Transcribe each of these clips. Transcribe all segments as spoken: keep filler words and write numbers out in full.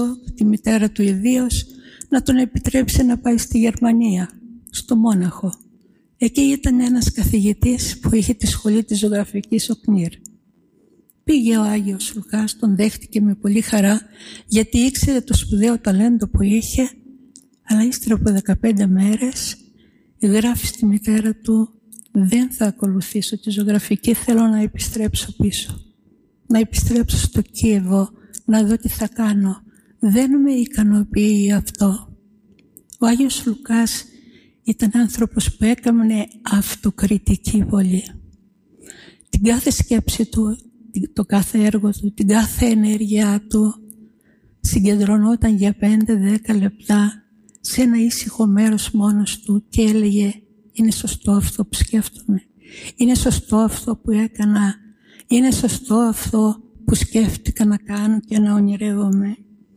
τη μητέρα του ιδίως, να τον επιτρέψει να πάει στη Γερμανία, στο Μόναχο. Εκεί ήταν ένας καθηγητής που είχε τη σχολή της ζωγραφικής ο Κνήρ. Πήγε ο Άγιος Λουκάς, τον δέχτηκε με πολύ χαρά, γιατί ήξερε το σπουδαίο ταλέντο που είχε, αλλά ύστερα από δεκαπέντε μέρες γράφει στη μητέρα του: δεν θα ακολουθήσω τη ζωγραφική, θέλω να επιστρέψω πίσω. Να επιστρέψω στο Κίεβο, να δω τι θα κάνω. Δεν με ικανοποιεί αυτό. Ο Άγιος Λουκάς ήταν άνθρωπος που έκανε αυτοκριτική πολύ. Την κάθε σκέψη του, το κάθε έργο του, την κάθε ενέργειά του συγκεντρωνόταν για πέντε δέκα λεπτά σε ένα ήσυχο μέρος μόνος του και έλεγε: είναι σωστό αυτό που σκέφτομαι, είναι σωστό αυτό που έκανα, είναι σωστό αυτό που σκέφτηκα να κάνω και να ονειρεύομαι.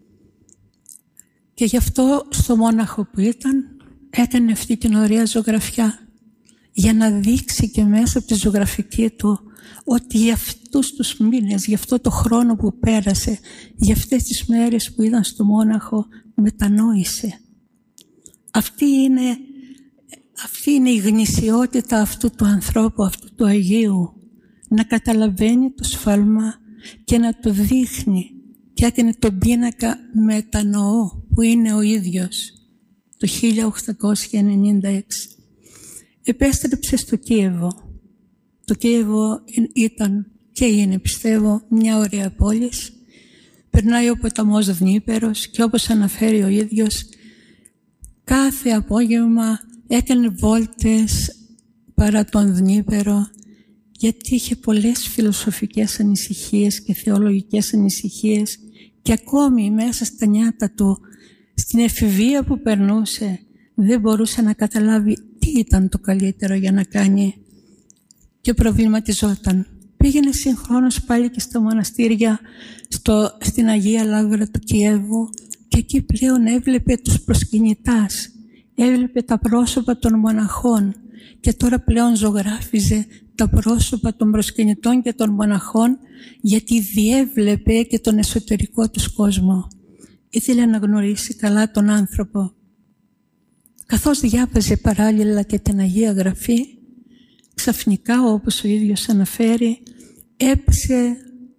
Και γι' αυτό στο Μόναχο που ήταν έκανε αυτή την ωραία ζωγραφιά, για να δείξει και μέσα από τη ζωγραφική του ότι για αυτούς τους μήνες, για αυτό το χρόνο που πέρασε, για αυτές τις μέρες που ήταν στο Μόναχο, μετανόησε. Αυτή είναι, αυτή είναι η γνησιότητα αυτού του ανθρώπου, αυτού του Αγίου, να καταλαβαίνει το σφάλμα και να το δείχνει, και έκανε τον πίνακα μετανοώ που είναι ο ίδιος το χίλια οκτακόσια ενενήντα έξι. Επέστρεψε στο Κίεβο. Το Κίεβο ήταν και είναι, πιστεύω, μια ωραία πόλη. Περνάει ο ποταμός Δνήπερος και όπως αναφέρει ο ίδιος, κάθε απόγευμα έκανε βόλτες παρά τον Δνήπερο, γιατί είχε πολλές φιλοσοφικές ανησυχίες και θεολογικές ανησυχίες, και ακόμη μέσα στα νιάτα του, στην εφηβεία που περνούσε, δεν μπορούσε να καταλάβει τι ήταν το καλύτερο για να κάνει και προβληματιζόταν. Πήγαινε συγχρόνως πάλι και στα μοναστήρια, στο, στην Αγία Λάβρα του Κιέβου, και εκεί πλέον έβλεπε τους προσκυνητάς, έβλεπε τα πρόσωπα των μοναχών, και τώρα πλέον ζωγράφιζε τα πρόσωπα των προσκυνητών και των μοναχών, γιατί διέβλεπε και τον εσωτερικό τους κόσμο. Ήθελε να γνωρίσει καλά τον άνθρωπο. Καθώς διάβαζε παράλληλα και την Αγία Γραφή, ξαφνικά, όπως ο ίδιος αναφέρει, έπεσε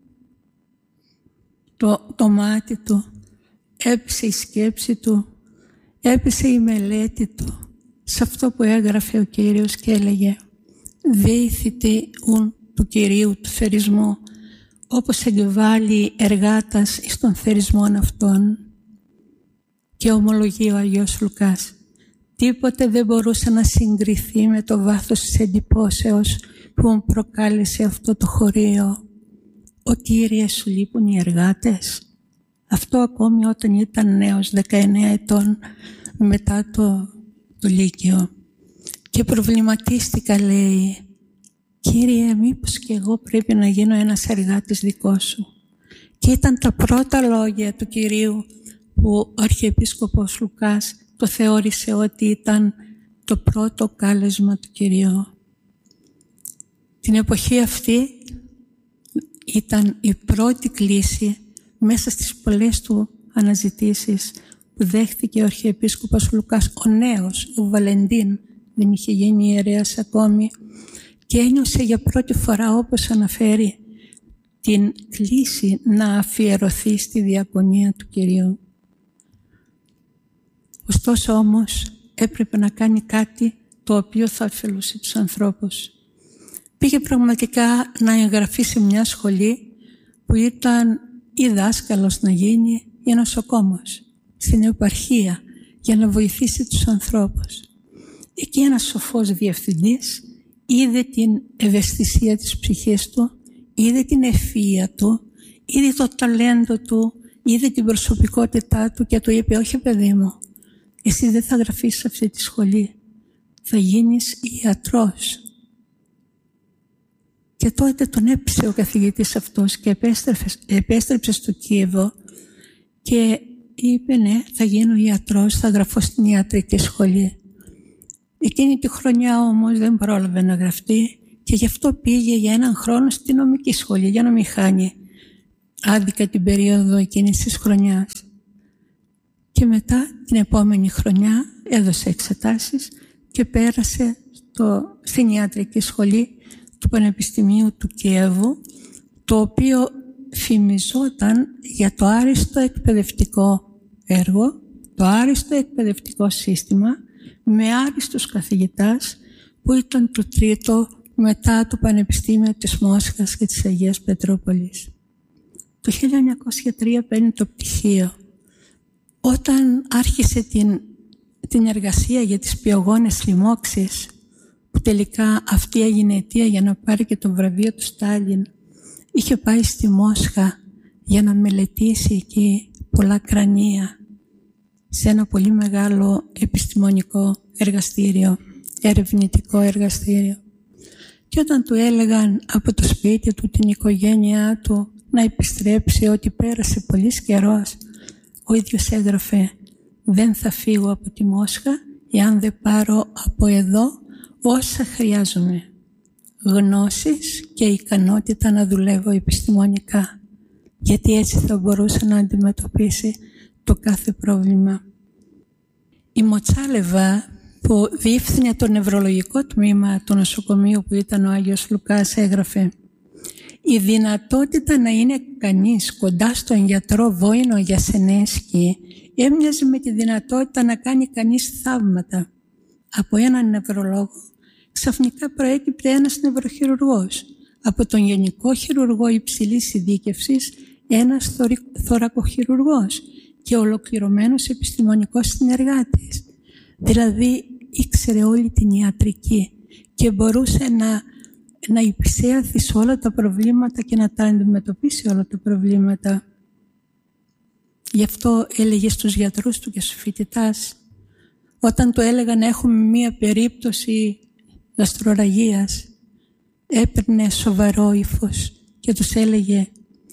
το, το μάτι του, έπεσε η σκέψη του, έπεσε η μελέτη του σε αυτό που έγραφε ο Κύριος και έλεγε: «Δεήθητε ουν του Κυρίου του θερισμού, όπως εγκεβάλλει εργάτας εις των θερισμών αυτών». Και ομολογεί ο Αγιος Λουκάς: «Τίποτε δεν μπορούσε να συγκριθεί με το βάθος της εντυπώσεως που μου προκάλεσε αυτό το χωρίο. Ο Κύριε, σου λείπουν οι εργάτες». Αυτό ακόμη όταν ήταν νέος, δεκαεννέα ετών, μετά το, το Λύκειο. Και προβληματίστηκα, λέει: «Κύριε, μήπως και εγώ πρέπει να γίνω ένας εργάτης δικός σου?» Και ήταν τα πρώτα λόγια του Κυρίου που ο Αρχιεπίσκοπος Λουκάς το θεώρησε ότι ήταν το πρώτο κάλεσμα του Κυρίου. Την εποχή αυτή ήταν η πρώτη κλίση μέσα στις πολλές του αναζητήσεις που δέχθηκε ο Αρχιεπίσκοπος Λουκάς, ο νέος, ο Βαλεντίν, δεν είχε γίνει ιερέας ακόμη, και ένιωσε για πρώτη φορά, όπως αναφέρει, την κλίση να αφιερωθεί στη διακονία του Κυρίου. Ωστόσο όμως έπρεπε να κάνει κάτι το οποίο θα ωφελούσε τους ανθρώπους. Πήγε πραγματικά να εγγραφεί σε μια σχολή που ήταν ή δάσκαλος να γίνει ή νοσοκόμος, στην επαρχία, για να βοηθήσει τους ανθρώπους. Εκεί ένας σοφός διευθυντής είδε την ευαισθησία της ψυχής του, είδε την ευφυΐα του, είδε το ταλέντο του, είδε την προσωπικότητά του και του είπε: «Όχι, παιδί μου, εσύ δεν θα γραφείς σε αυτή τη σχολή, θα γίνεις ιατρός». Και τότε τον έπεισε ο καθηγητής αυτός και επέστρεψε, επέστρεψε στο Κίεβο και είπε: «Ναι, θα γίνω ιατρός, θα γραφώ στην ιατρική σχολή». Εκείνη τη χρονιά όμως δεν πρόλαβε να γραφτεί και γι' αυτό πήγε για έναν χρόνο στη νομική σχολή, για να μην χάνει άδικα την περίοδο εκείνης της χρονιάς. Και μετά την επόμενη χρονιά έδωσε εξετάσεις και πέρασε στο, στην ιατρική σχολή του Πανεπιστημίου του Κιέβου, το οποίο φημιζόταν για το άριστο εκπαιδευτικό έργο, το άριστο εκπαιδευτικό σύστημα, με άριστους καθηγητάς, που ήταν το τρίτο μετά το Πανεπιστήμιο της Μόσχας και της Αγίας Πετρούπολης. Το χίλια εννιακόσια τρία παίρνει το πτυχίο. Όταν άρχισε την, την εργασία για τις πιογόνες λοιμώξεις, που τελικά αυτή έγινε αιτία για να πάρει και το βραβείο του Στάλιν, είχε πάει στη Μόσχα για να μελετήσει εκεί πολλά κρανία σε ένα πολύ μεγάλο επιστημονικό εργαστήριο, ερευνητικό εργαστήριο. Και όταν του έλεγαν από το σπίτι του, την οικογένειά του, να επιστρέψει, ότι πέρασε πολύς καιρός, ο ίδιος έγραφε: «Δεν θα φύγω από τη Μόσχα εάν δεν πάρω από εδώ όσα χρειάζομαι. Γνώσεις και ικανότητα να δουλεύω επιστημονικά, γιατί έτσι θα μπορούσε να αντιμετωπίσει το κάθε πρόβλημα». Η Μοτσάλεβα, που διεύθυνε το νευρολογικό τμήμα του νοσοκομείου που ήταν ο Άγιος Λουκάς, έγραφε: «Η δυνατότητα να είναι κανείς κοντά στον γιατρό Βόινο Γιασενέσκι έμοιαζε με τη δυνατότητα να κάνει κανείς θαύματα. Από έναν νευρολόγο ξαφνικά προέκυπτε ένας νευροχειρουργός, από τον γενικό χειρουργό υψηλής ειδίκευσης ένας θωρακοχειρουργός και ολοκληρωμένος επιστημονικός συνεργάτης. Δηλαδή ήξερε όλη την ιατρική και μπορούσε να, να υπησέλθει σε όλα τα προβλήματα και να τα αντιμετωπίσει όλα τα προβλήματα. Γι' αυτό έλεγε στους γιατρούς του και στους φοιτητάς, όταν του έλεγαν έχουμε μία περίπτωση γαστροραγίας, έπαιρνε σοβαρό ύφος και τους έλεγε: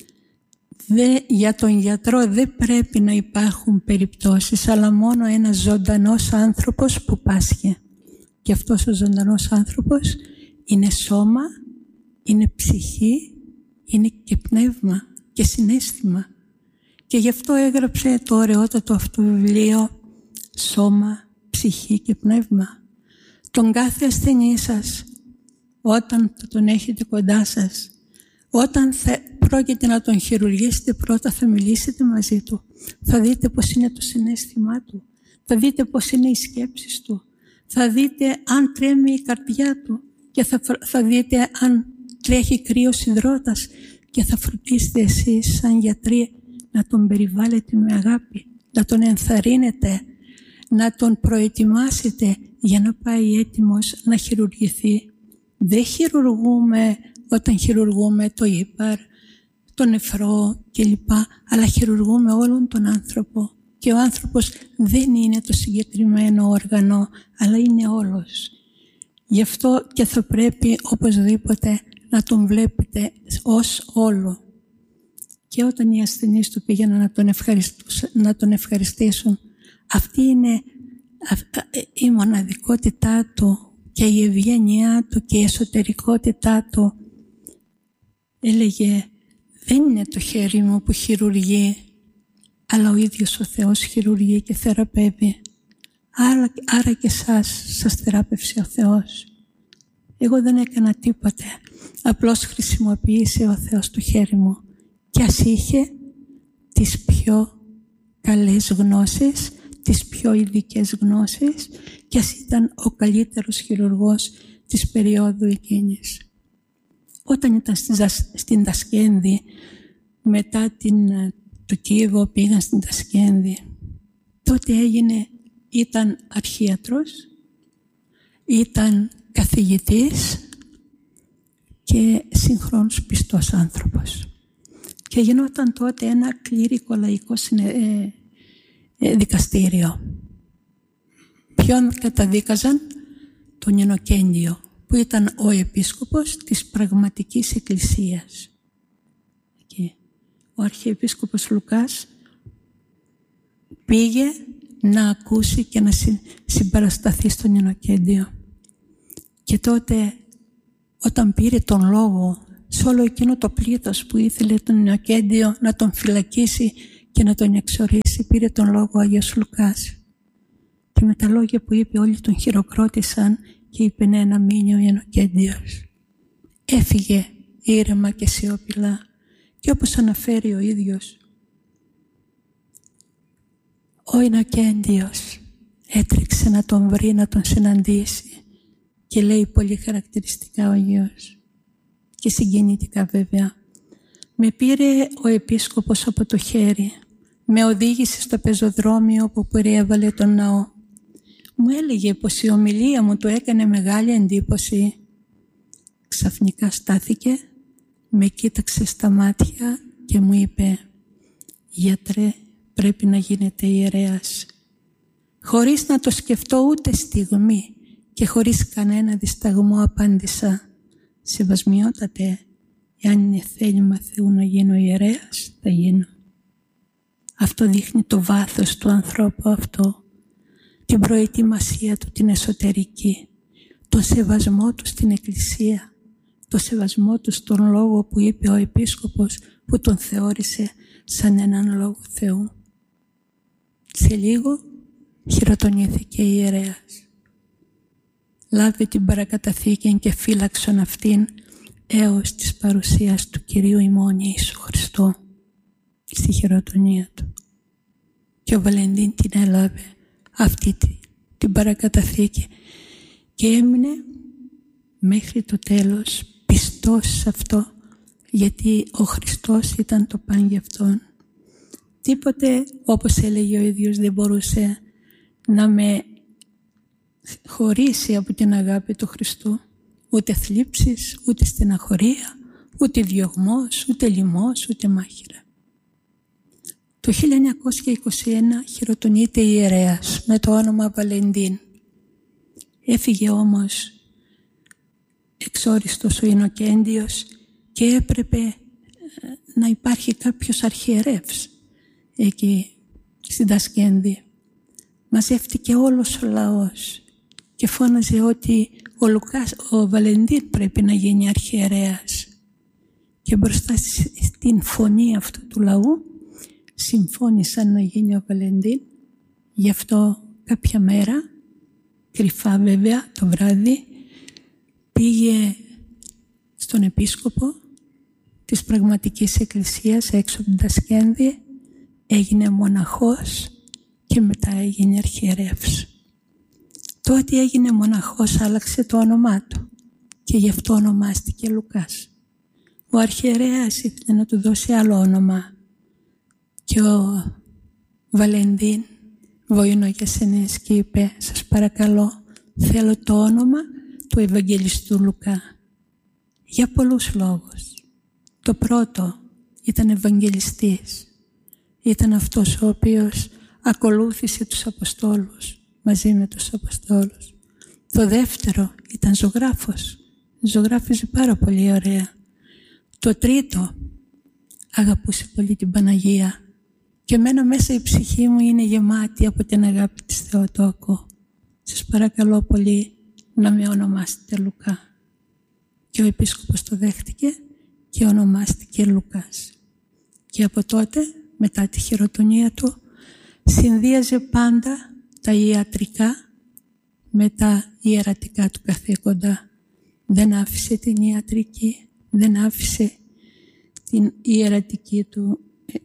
Δε, για τον γιατρό δεν πρέπει να υπάρχουν περιπτώσεις, αλλά μόνο ένας ζωντανός άνθρωπος που πάσχει. Και αυτός ο ζωντανός άνθρωπος είναι σώμα, είναι ψυχή, είναι και πνεύμα και συναίσθημα. Και γι' αυτό έγραψε το ωραιότατο αυτό βιβλίο «Σώμα, ψυχή και πνεύμα». Τον κάθε ασθενή σας, όταν τον έχετε κοντά σας, όταν θα πρόκειται να τον χειρουργήσετε, πρώτα θα μιλήσετε μαζί του. Θα δείτε πώς είναι το συναίσθημά του. Θα δείτε πώς είναι οι σκέψεις του. Θα δείτε αν τρέμει η καρδιά του. Και θα, θα δείτε αν τρέχει κρύος υδρότας. Και θα φροντίσετε εσείς σαν γιατροί να τον περιβάλλετε με αγάπη. Να τον ενθαρρύνετε. Να τον προετοιμάσετε για να πάει έτοιμος να χειρουργηθεί. Δεν χειρουργούμε όταν χειρουργούμε το ύπαρ, το νεφρό κλπ. Αλλά χειρουργούμε όλον τον άνθρωπο. Και ο άνθρωπος δεν είναι το συγκεκριμένο όργανο, αλλά είναι όλος. Γι' αυτό και θα πρέπει οπωσδήποτε να τον βλέπετε ως όλο. Και όταν οι ασθενείς του πήγαιναν να τον, να τον ευχαριστήσουν, αυτή είναι η μοναδικότητά του και η ευγένειά του και η εσωτερικότητά του. Έλεγε, δεν είναι το χέρι μου που χειρουργεί, αλλά ο ίδιος ο Θεός χειρουργεί και θεραπεύει. Άρα, άρα και εσάς σας θεράπευσε ο Θεός. Εγώ δεν έκανα τίποτε. Απλώς χρησιμοποίησε ο Θεός το χέρι μου. Και ας είχε τις πιο καλές γνώσεις, τις πιο ειδικές γνώσεις, και ας ήταν ο καλύτερος χειρουργός της περίοδου εκείνης. Όταν ήταν στην Τασκένδη, μετά την, το Κίεβο πήγαν στην Τασκένδη, τότε έγινε, ήταν αρχίατρος, ήταν καθηγητής και συγχρόνως πιστός άνθρωπος. Και γινόταν τότε ένα κληρικό λαϊκό συνε... ε, ε, δικαστήριο. Ποιον καταδίκαζαν? Τον Ινοκέντιο, που ήταν ο επίσκοπος της πραγματικής εκκλησίας. Και ο αρχιεπίσκοπος Λουκάς πήγε να ακούσει και να συμπαρασταθεί στον Ινοκέντιο. Και τότε, όταν πήρε τον λόγο σε όλο εκείνο το πλήθος που ήθελε τον Ινοκέντιο να τον φυλακίσει και να τον εξορίσει, απάντηση πήρε τον λόγο ο Άγιος Λουκάς. Και με τα λόγια που είπε όλοι τον χειροκρότησαν και είπε ναι, να μείνει ο Ινοκέντιος. Έφυγε ήρεμα και σιωπηλά και όπως αναφέρει ο ίδιος, ο Ινοκέντιος έτρεξε να τον βρει, να τον συναντήσει και λέει πολύ χαρακτηριστικά ο Υιός και συγκινητικά βέβαια. Με πήρε ο επίσκοπος από το χέρι, με οδήγησε στο πεζοδρόμιο όπου περιέβαλε τον ναό. Μου έλεγε πως η ομιλία μου του έκανε μεγάλη εντύπωση. Ξαφνικά στάθηκε, με κοίταξε στα μάτια και μου είπε «Γιατρέ, πρέπει να γίνετε ιερέας». Χωρίς να το σκεφτώ ούτε στιγμή και χωρίς κανένα δισταγμό απάντησα «Σεβασμιότατε, εάν είναι θέλημα Θεού να γίνω ιερέας, θα γίνω». Αυτό δείχνει το βάθος του ανθρώπου αυτό, την προετοιμασία του την εσωτερική, τον σεβασμό του στην Εκκλησία, τον σεβασμό του στον λόγο που είπε ο επίσκοπος που τον θεώρησε σαν έναν λόγο Θεού. Σε λίγο χειροτονήθηκε η ιερέας. Λάβε την παρακαταθήκη και φύλαξον αυτήν έως της παρουσίας του Κυρίου ημών Ιησού Χριστού στη χειροτονία του. Και ο Βαλεντίν την έλαβε αυτή την παρακαταθήκη και έμεινε μέχρι το τέλος πιστός σε αυτό, γιατί ο Χριστός ήταν το παν για αυτόν. Τίποτε, όπως έλεγε ο ίδιος, δεν μπορούσε να με χωρίσει από την αγάπη του Χριστού. Ούτε θλίψεις, ούτε στεναχωρία, ούτε διωγμός, ούτε λιμός, ούτε μάχηρα. Το χίλια εννιακόσια είκοσι ένα χειροτονείται ιερέας με το όνομα Βαλεντίν. Έφυγε όμως εξόριστος ο Ινοκέντιος και έπρεπε να υπάρχει κάποιος αρχιερεύς εκεί στην Τασκένδη. Μαζεύτηκε όλος ο λαός και φώναζε ότι ο, Λουκάς, ο Βαλεντίν πρέπει να γίνει αρχιερέας. Και μπροστά στην φωνή αυτού του λαού συμφώνησαν να γίνει ο Βαλεντίν. Γι' αυτό κάποια μέρα, κρυφά βέβαια το βράδυ, πήγε στον επίσκοπο της πραγματικής εκκλησίας έξω από την Τασκένδη, έγινε μοναχός και μετά έγινε αρχιερεύς. Το ότι έγινε μοναχός άλλαξε το όνομά του και γι' αυτό ονομάστηκε Λουκάς. Ο αρχιερέας ήθελε να του δώσει άλλο όνομα και ο Βαλεντίν βοηνογιασενής και είπε «Σας παρακαλώ, θέλω το όνομα του Ευαγγελιστού Λουκά». Για πολλούς λόγους. Το πρώτο ήταν Ευαγγελιστής. Ήταν αυτός ο οποίος ακολούθησε τους Αποστόλους μαζί με τους Αποστόλους. Το δεύτερο ήταν ζωγράφος. Ζωγράφιζε πάρα πολύ ωραία. Το τρίτο, αγαπούσε πολύ την Παναγία και εμένα μέσα η ψυχή μου είναι γεμάτη από την αγάπη της Θεοτόκου. Σας παρακαλώ πολύ να με ονομάσετε Λουκά. Και ο επίσκοπος το δέχτηκε και ονομάστηκε Λουκάς. Και από τότε, μετά τη χειροτονία του, συνδύαζε πάντα τα ιατρικά με τα ιερατικά του καθήκοντα. Δεν άφησε την ιατρική, δεν άφησε την ιερατική του,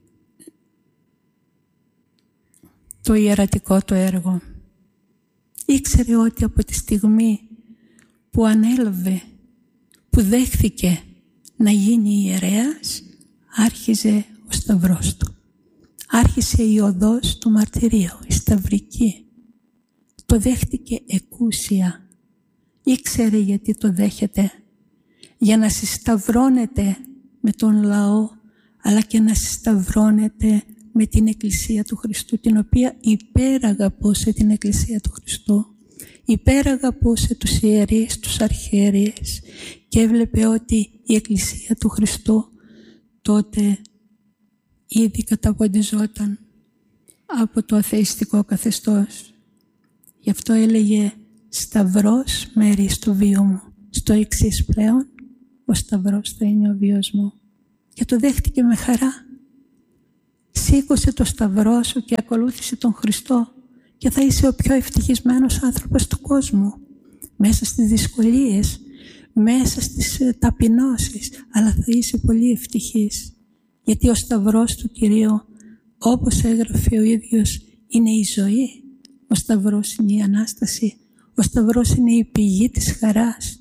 το ιερατικό του έργο. Ήξερε ότι από τη στιγμή που ανέλαβε, που δέχθηκε να γίνει ιερέας, άρχιζε ο σταυρός του. Άρχισε η οδός του μαρτυρίου, η σταυρική. Το δέχτηκε εκούσια. Ήξερε γιατί το δέχεται. Για να συσταυρώνεται με τον λαό, αλλά και να συσταυρώνεται με την Εκκλησία του Χριστού, την οποία υπεραγαπούσε την Εκκλησία του Χριστού. Υπεραγαπούσε τους ιερείς, τους αρχιερείς και έβλεπε ότι η Εκκλησία του Χριστού τότε ήδη καταποντιζόταν από το αθεϊστικό καθεστώς. Γι' αυτό έλεγε «Σταυρός μέρη στο βίο μου». Στο εξής πλέον, ο σταυρός θα είναι ο βίος μου. Και το δέχτηκε με χαρά. σήκωσε το σταυρό σου και ακολούθησε τον Χριστό και θα είσαι ο πιο ευτυχισμένος άνθρωπος του κόσμου. Μέσα στις δυσκολίες, μέσα στις ταπεινώσεις, αλλά θα είσαι πολύ ευτυχής. Γιατί ο σταυρός του Κυρίου, όπως έγραφε ο ίδιος, είναι η ζωή. Ο σταυρός είναι η Ανάσταση. Ο σταυρός είναι η πηγή της χαράς.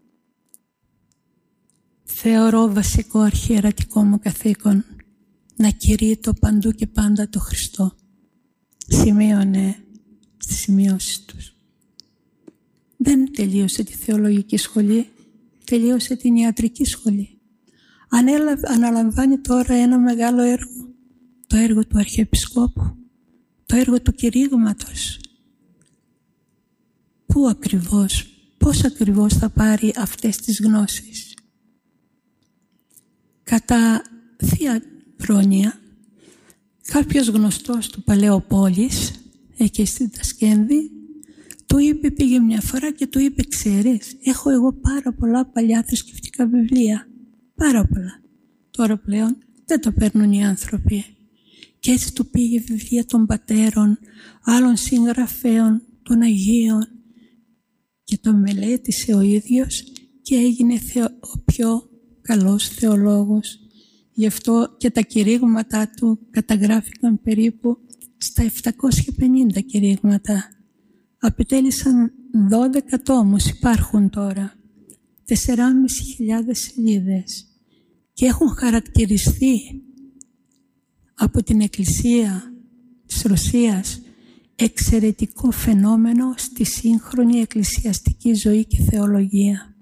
Θεωρώ βασικό αρχιερατικό μου καθήκον να κηρύττω παντού και πάντα το Χριστό. Σημείωνε στις σημειώσεις τους. Δεν τελείωσε τη θεολογική σχολή, τελείωσε την ιατρική σχολή. Αναλαμβάνει τώρα ένα μεγάλο έργο, το έργο του Αρχιεπισκόπου, το έργο του κηρύγματος. Πού ακριβώς, πώς ακριβώς θα πάρει αυτές τις γνώσεις? Κατά θεία πρόνοια, κάποιος γνωστός του Παλαιοπόλης, εκεί στην Τασκένδη, του είπε, πήγε μια φορά και του είπε, ξέρεις, έχω εγώ πάρα πολλά παλιά θρησκευτικά βιβλία. Πάρα πολλά. Τώρα πλέον δεν το παίρνουν οι άνθρωποι. Και έτσι του πήγε βιβλία των πατέρων, άλλων συγγραφέων, των Αγίων, και το μελέτησε ο ίδιος και έγινε θεο, ο πιο καλός θεολόγος. Γι' αυτό και τα κηρύγματά του καταγράφηκαν περίπου στα επτακόσια πενήντα κηρύγματα. Απετέλεσαν δώδεκα τόμους, υπάρχουν τώρα, τεσσεράμισι χιλιάδες σελίδες και έχουν χαρακτηριστεί από την Εκκλησία της Ρωσίας εξαιρετικό φαινόμενο στη σύγχρονη εκκλησιαστική ζωή και θεολογία.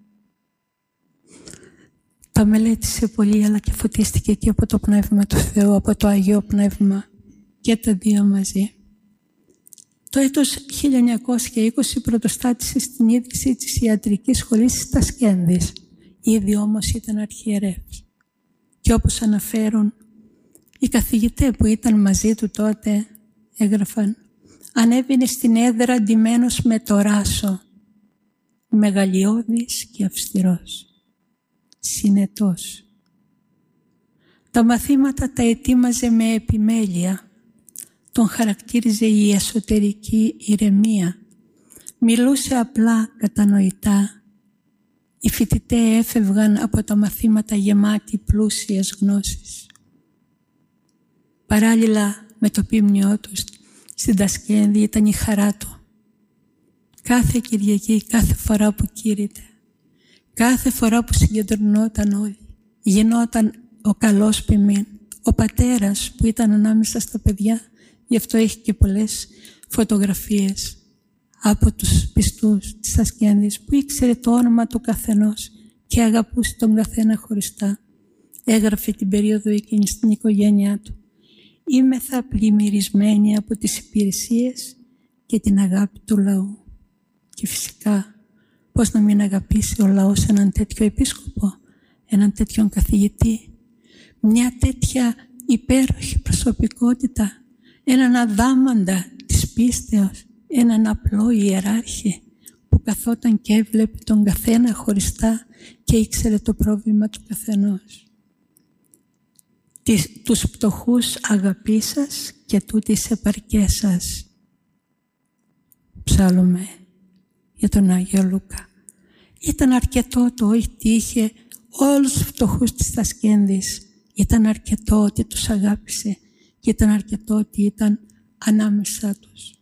Τα μελέτησε πολύ, αλλά και φωτίστηκε και από το Πνεύμα του Θεού, από το Αγίο Πνεύμα, και τα δύο μαζί. Το έτος χίλια εννιακόσια είκοσι πρωτοστάτησε στην ίδρυση της ιατρικής σχολής της Τασκένδης. Ήδη όμως ήταν αρχιερεύς. Και όπως αναφέρουν, οι καθηγητές που ήταν μαζί του τότε έγραφαν, ανέβαινε στην έδρα ντυμένος με το ράσο, μεγαλειώδης και αυστηρός, συνετός. Τα μαθήματα τα ετοίμαζε με επιμέλεια. Τον χαρακτήριζε η εσωτερική ηρεμία. Μιλούσε απλά, κατανοητά. Οι φοιτητές έφευγαν από τα μαθήματα γεμάτοι πλούσιες γνώσεις. Παράλληλα με το ποιμνιό του στην Τασκένδη ήταν η χαρά του. Κάθε Κυριακή, κάθε φορά που κήρυτε, κάθε φορά που συγκεντρωνόταν όλοι, γινόταν ο καλός ποιμήν, ο πατέρας που ήταν ανάμεσα στα παιδιά. Γι' αυτό έχει και πολλές φωτογραφίες από τους πιστούς της Τασκένδης που ήξερε το όνομα του καθενός και αγαπούσε τον καθένα χωριστά. Έγραφε την περίοδο εκείνη στην οικογένειά του. Είμαι θα πλημμυρισμένη από τις υπηρεσίες και την αγάπη του λαού. Και φυσικά πώς να μην αγαπήσει ο λαός έναν τέτοιο επίσκοπο, έναν τέτοιον καθηγητή, μια τέτοια υπέροχη προσωπικότητα, έναν αδάμαντα της πίστεως, έναν απλό ιεράρχη που καθόταν και έβλεπε τον καθένα χωριστά και ήξερε το πρόβλημα του καθενός. Τις, τους πτωχούς αγαπήσας και τούτης επαρκές σας. Ψάλλουμε για τον Άγιο Λούκα. Ήταν αρκετό το ότι είχε όλους τους φτωχούς της Τασκένδης. Ήταν αρκετό ότι τους αγάπησε και ήταν αρκετό ότι ήταν ανάμεσά τους.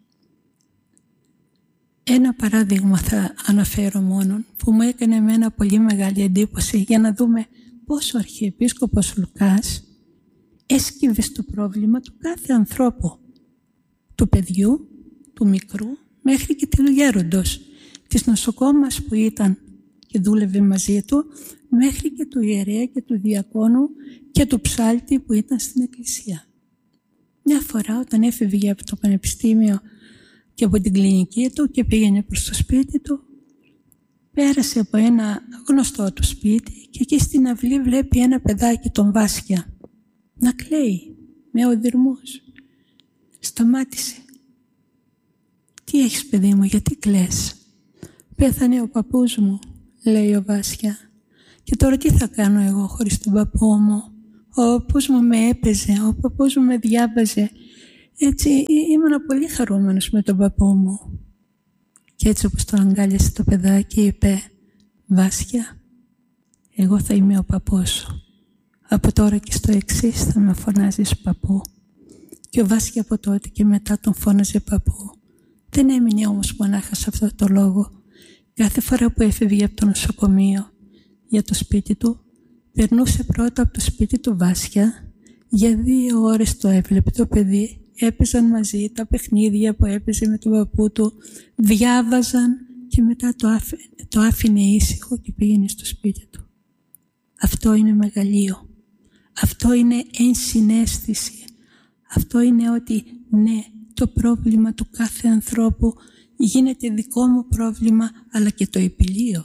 Ένα παράδειγμα θα αναφέρω μόνο που μου έκανε εμένα πολύ μεγάλη εντύπωση για να δούμε πώς ο Αρχιεπίσκοπος Λουκάς έσκυβε στο πρόβλημα του κάθε ανθρώπου, του παιδιού, του μικρού, μέχρι και του γέροντος, της νοσοκόμας που ήταν και δούλευε μαζί του, μέχρι και του ιερέα και του διακόνου και του ψάλτη που ήταν στην εκκλησία. Μια φορά όταν έφευγε από το πανεπιστήμιο και από την κλινική του και πήγαινε προς το σπίτι του, πέρασε από ένα γνωστό του σπίτι και εκεί στην αυλή βλέπει ένα παιδάκι, τον Βάσκια, να κλαίει με οδυρμούς. Σταμάτησε. «Τι έχεις, παιδί μου, γιατί κλαις?» «Πέθανε ο παππούς μου», λέει ο Βάσκια. «Και τώρα τι θα κάνω εγώ χωρίς τον παππού μου, ο παππούς μου με έπαιζε, ο παππούς μου με διάβαζε. Έτσι ήμουν πολύ χαρούμενος με τον παππού μου. Και έτσι όπως το αγκάλιασε το παιδάκι είπε, Βάσια, εγώ θα είμαι ο παππούς σου. Από τώρα και στο εξής θα με φωνάζεις παππού. Και ο Βάσια από τότε και μετά τον φώναζε παππού. Δεν έμεινε όμως μονάχα σε αυτό το λόγο. Κάθε φορά που έφευγε από το νοσοκομείο για το σπίτι του, περνούσε πρώτα από το σπίτι του Βάσια, για δύο ώρες το έβλεπε το παιδί, έπαιζαν μαζί τα παιχνίδια που έπαιζε με τον παππού του, διάβαζαν και μετά το, άφη, το άφηνε ήσυχο και πήγαινε στο σπίτι του. Αυτό είναι μεγαλείο. Αυτό είναι ενσυναίσθηση. Αυτό είναι ότι ναι, το πρόβλημα του κάθε ανθρώπου γίνεται δικό μου πρόβλημα, αλλά και το επιλύω.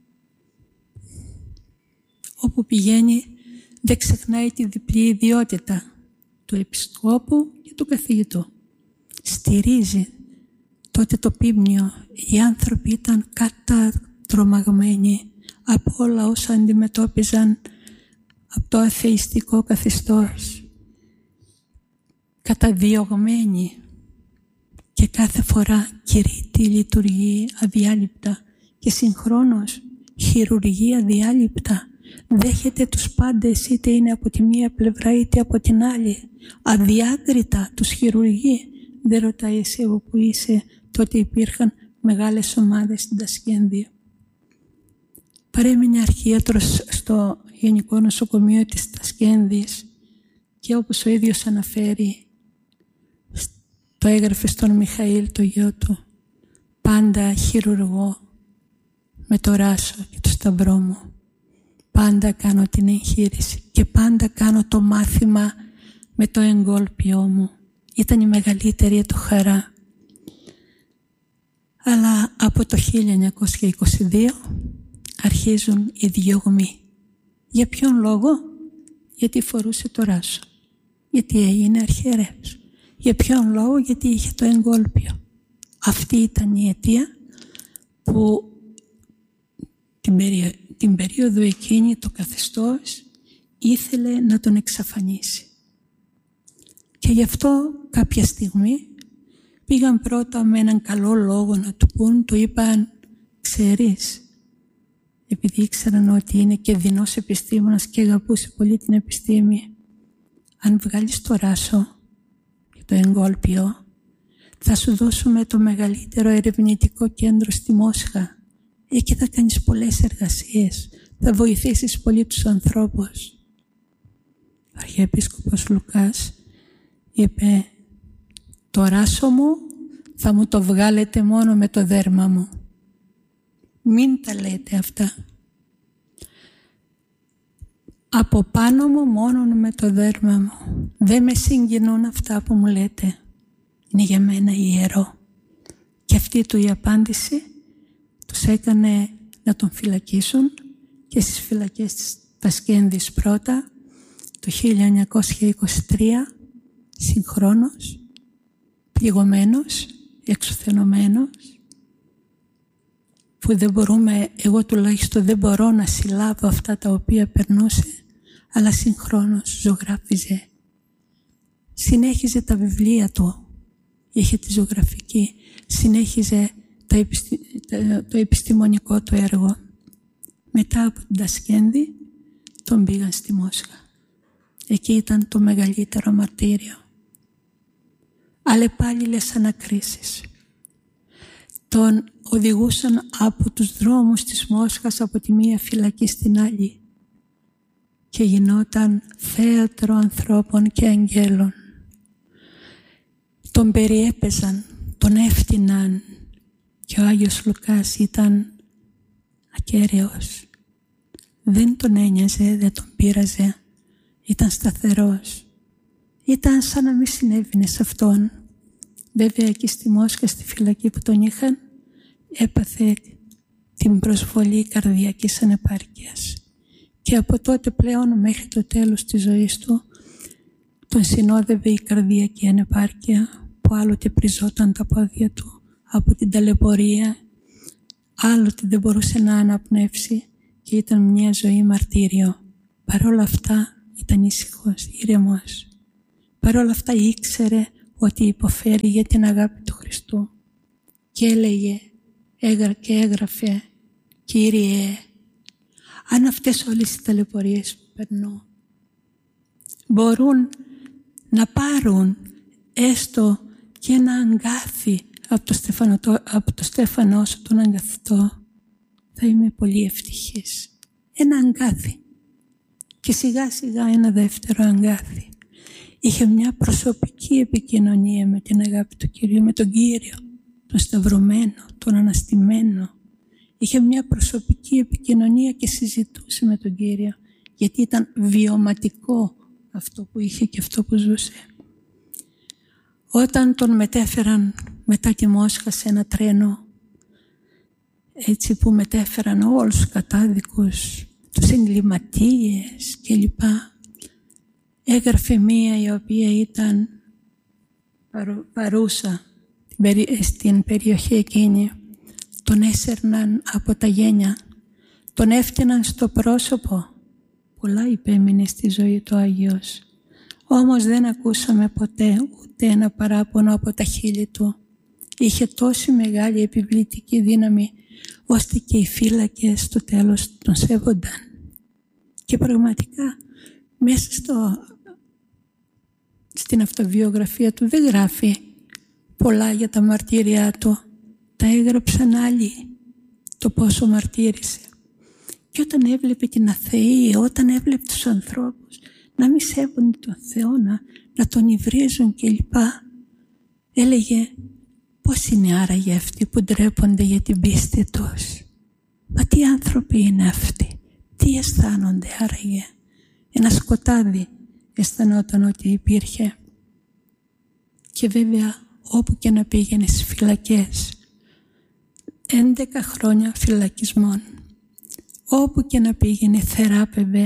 Όπου πηγαίνει δεν ξεχνάει τη διπλή ιδιότητα του επισκόπου και του καθηγητού. Στηρίζει. Τότε το πίμνιο, οι άνθρωποι ήταν κατατρομαγμένοι από όλα όσα αντιμετώπιζαν από το αθεϊστικό καθεστώς. Καταδιωγμένοι και κάθε φορά κηρύττει λειτουργεί αδιάλειπτα και συγχρόνως χειρουργεί αδιάλειπτα. Δέχεται τους πάντες, είτε είναι από τη μία πλευρά είτε από την άλλη. Αδιάκριτα τους χειρουργεί. Δεν ρωτάει εσύ από που είσαι. Τότε υπήρχαν μεγάλες ομάδες στην Τασκένδη. Παρέμεινε αρχίατρος στο Γενικό Νοσοκομείο της Τασκένδης και όπως ο ίδιος αναφέρει, το έγραφε στον Μιχαήλ το γιο του, πάντα χειρουργώ με το ράσο και το σταυρό μου. Πάντα κάνω την εγχείρηση και πάντα κάνω το μάθημα με το εγκόλπιό μου. Ήταν η μεγαλύτερη του χαρά. Αλλά από το χίλια εννιακόσια είκοσι δύο αρχίζουν οι διωγμοί. Για ποιον λόγο? Γιατί φορούσε το ράσο. Γιατί έγινε αρχιερεύς. Για ποιον λόγο? Γιατί είχε το εγκόλπιο. Αυτή ήταν η αιτία που την, περίοδο, την περίοδο εκείνη το καθεστώς ήθελε να τον εξαφανίσει. Και γι' αυτό κάποια στιγμή πήγαν πρώτα με έναν καλό λόγο να του πούν, του είπαν, ξέρεις, επειδή ήξεραν ότι είναι και δεινός επιστήμονας και αγαπούσε πολύ την επιστήμη, αν βγάλεις το ράσο και το εγκόλπιο, θα σου δώσουμε το μεγαλύτερο ερευνητικό κέντρο στη Μόσχα. Εκεί θα κάνεις πολλές εργασίες, θα βοηθήσεις πολύ τους ανθρώπους. Ο Αρχιεπίσκοπος Λουκάς είπε, το ράσο μου θα μου το βγάλετε μόνο με το δέρμα μου. Μην τα λέτε αυτά. Από πάνω μου μόνο με το δέρμα μου. Δεν με συγκινούν αυτά που μου λέτε. Είναι για μένα ιερό. Και αυτή του η απάντηση τους έκανε να τον φυλακίσουν και στις φυλακές της Τασκένδης πρώτα το χίλια εννιακόσια είκοσι τρία συγχρόνως, πληγωμένος, εξουθενωμένος, που δεν μπορούμε, εγώ τουλάχιστον δεν μπορώ να συλλάβω αυτά τα οποία περνούσε, αλλά συγχρόνως ζωγράφιζε. Συνέχιζε τα βιβλία του, είχε τη ζωγραφική, συνέχιζε το, επιστη... το επιστημονικό του έργο. Μετά από την Τασκένδη τον πήγαν στη Μόσχα. Εκεί ήταν το μεγαλύτερο μαρτύριο. Αλλεπάλληλες ανακρίσεις. Τον οδηγούσαν από τους δρόμους της Μόσχας από τη μία φυλακή στην άλλη και γινόταν θέατρο ανθρώπων και αγγέλων. Τον περιέπαιζαν, τον έφτυναν και ο Άγιος Λουκάς ήταν ακέραιος. Δεν τον ένοιαζε, δεν τον πείραζε, ήταν σταθερός. Ήταν σαν να μην συνέβαινε σε αυτόν. Βέβαια εκεί στη Μόσχα, στη φυλακή που τον είχαν, έπαθε την προσβολή καρδιακής ανεπάρκειας. Και από τότε πλέον μέχρι το τέλος της ζωής του τον συνόδευε η καρδιακή ανεπάρκεια που άλλοτε πριζόταν τα πόδια του από την ταλαιπωρία, άλλοτε δεν μπορούσε να αναπνεύσει και ήταν μια ζωή μαρτύριο. Παρ' όλα αυτά ήταν ήσυχος, ήρεμος. Παρ' όλα αυτά ήξερε ότι υποφέρει για την αγάπη του Χριστού. Και έλεγε και έγραφε, Κύριε, αν αυτές όλες οι ταλαιπωρίες που περνώ μπορούν να πάρουν έστω και ένα αγκάθι από το, στεφανο, από το στέφανό σου τον αγκαθητό, θα είμαι πολύ ευτυχής. Ένα αγκάθι. Και σιγά σιγά ένα δεύτερο αγκάθι. Είχε μια προσωπική επικοινωνία με την αγάπη του Κυρίου, με τον Κύριο, τον σταυρωμένο, τον αναστημένο. Είχε μια προσωπική επικοινωνία και συζητούσε με τον Κύριο, γιατί ήταν βιωματικό αυτό που είχε και αυτό που ζούσε. Όταν τον μετέφεραν μετά τη Μόσχα σε ένα τρένο, έτσι που μετέφεραν όλους τους κατάδικους, τους εγκληματίες κλπ. Έγραφε μία η οποία ήταν παρούσα στην περιοχή εκείνη. Τον έσερναν από τα γένια, τον έφτιαναν στο πρόσωπο. Πολλά υπέμεινε στη ζωή του Άγιος. Όμως δεν ακούσαμε ποτέ ούτε ένα παράπονο από τα χείλη του. Είχε τόση μεγάλη επιβλητική δύναμη, ώστε και οι φύλακες στο τέλος τον σέβονταν. Και πραγματικά μέσα στο, στην αυτοβιογραφία του δεν γράφει πολλά για τα μαρτύρια του. Τα έγραψαν άλλοι το πόσο μαρτύρησε. Και όταν έβλεπε την αθεία, όταν έβλεπε τους ανθρώπους να μην σέβονται τον Θεό, να, να τον υβρίζουν κλπ, έλεγε πώς είναι άραγε αυτοί που ντρέπονται για την πίστη τους. Μα τι άνθρωποι είναι αυτοί, τι αισθάνονται άραγε. Ένα σκοτάδι αισθανόταν ότι υπήρχε. Και βέβαια όπου και να πήγαινε στις φυλακές, έντεκα χρόνια φυλακισμών, όπου και να πήγαινε θεράπευε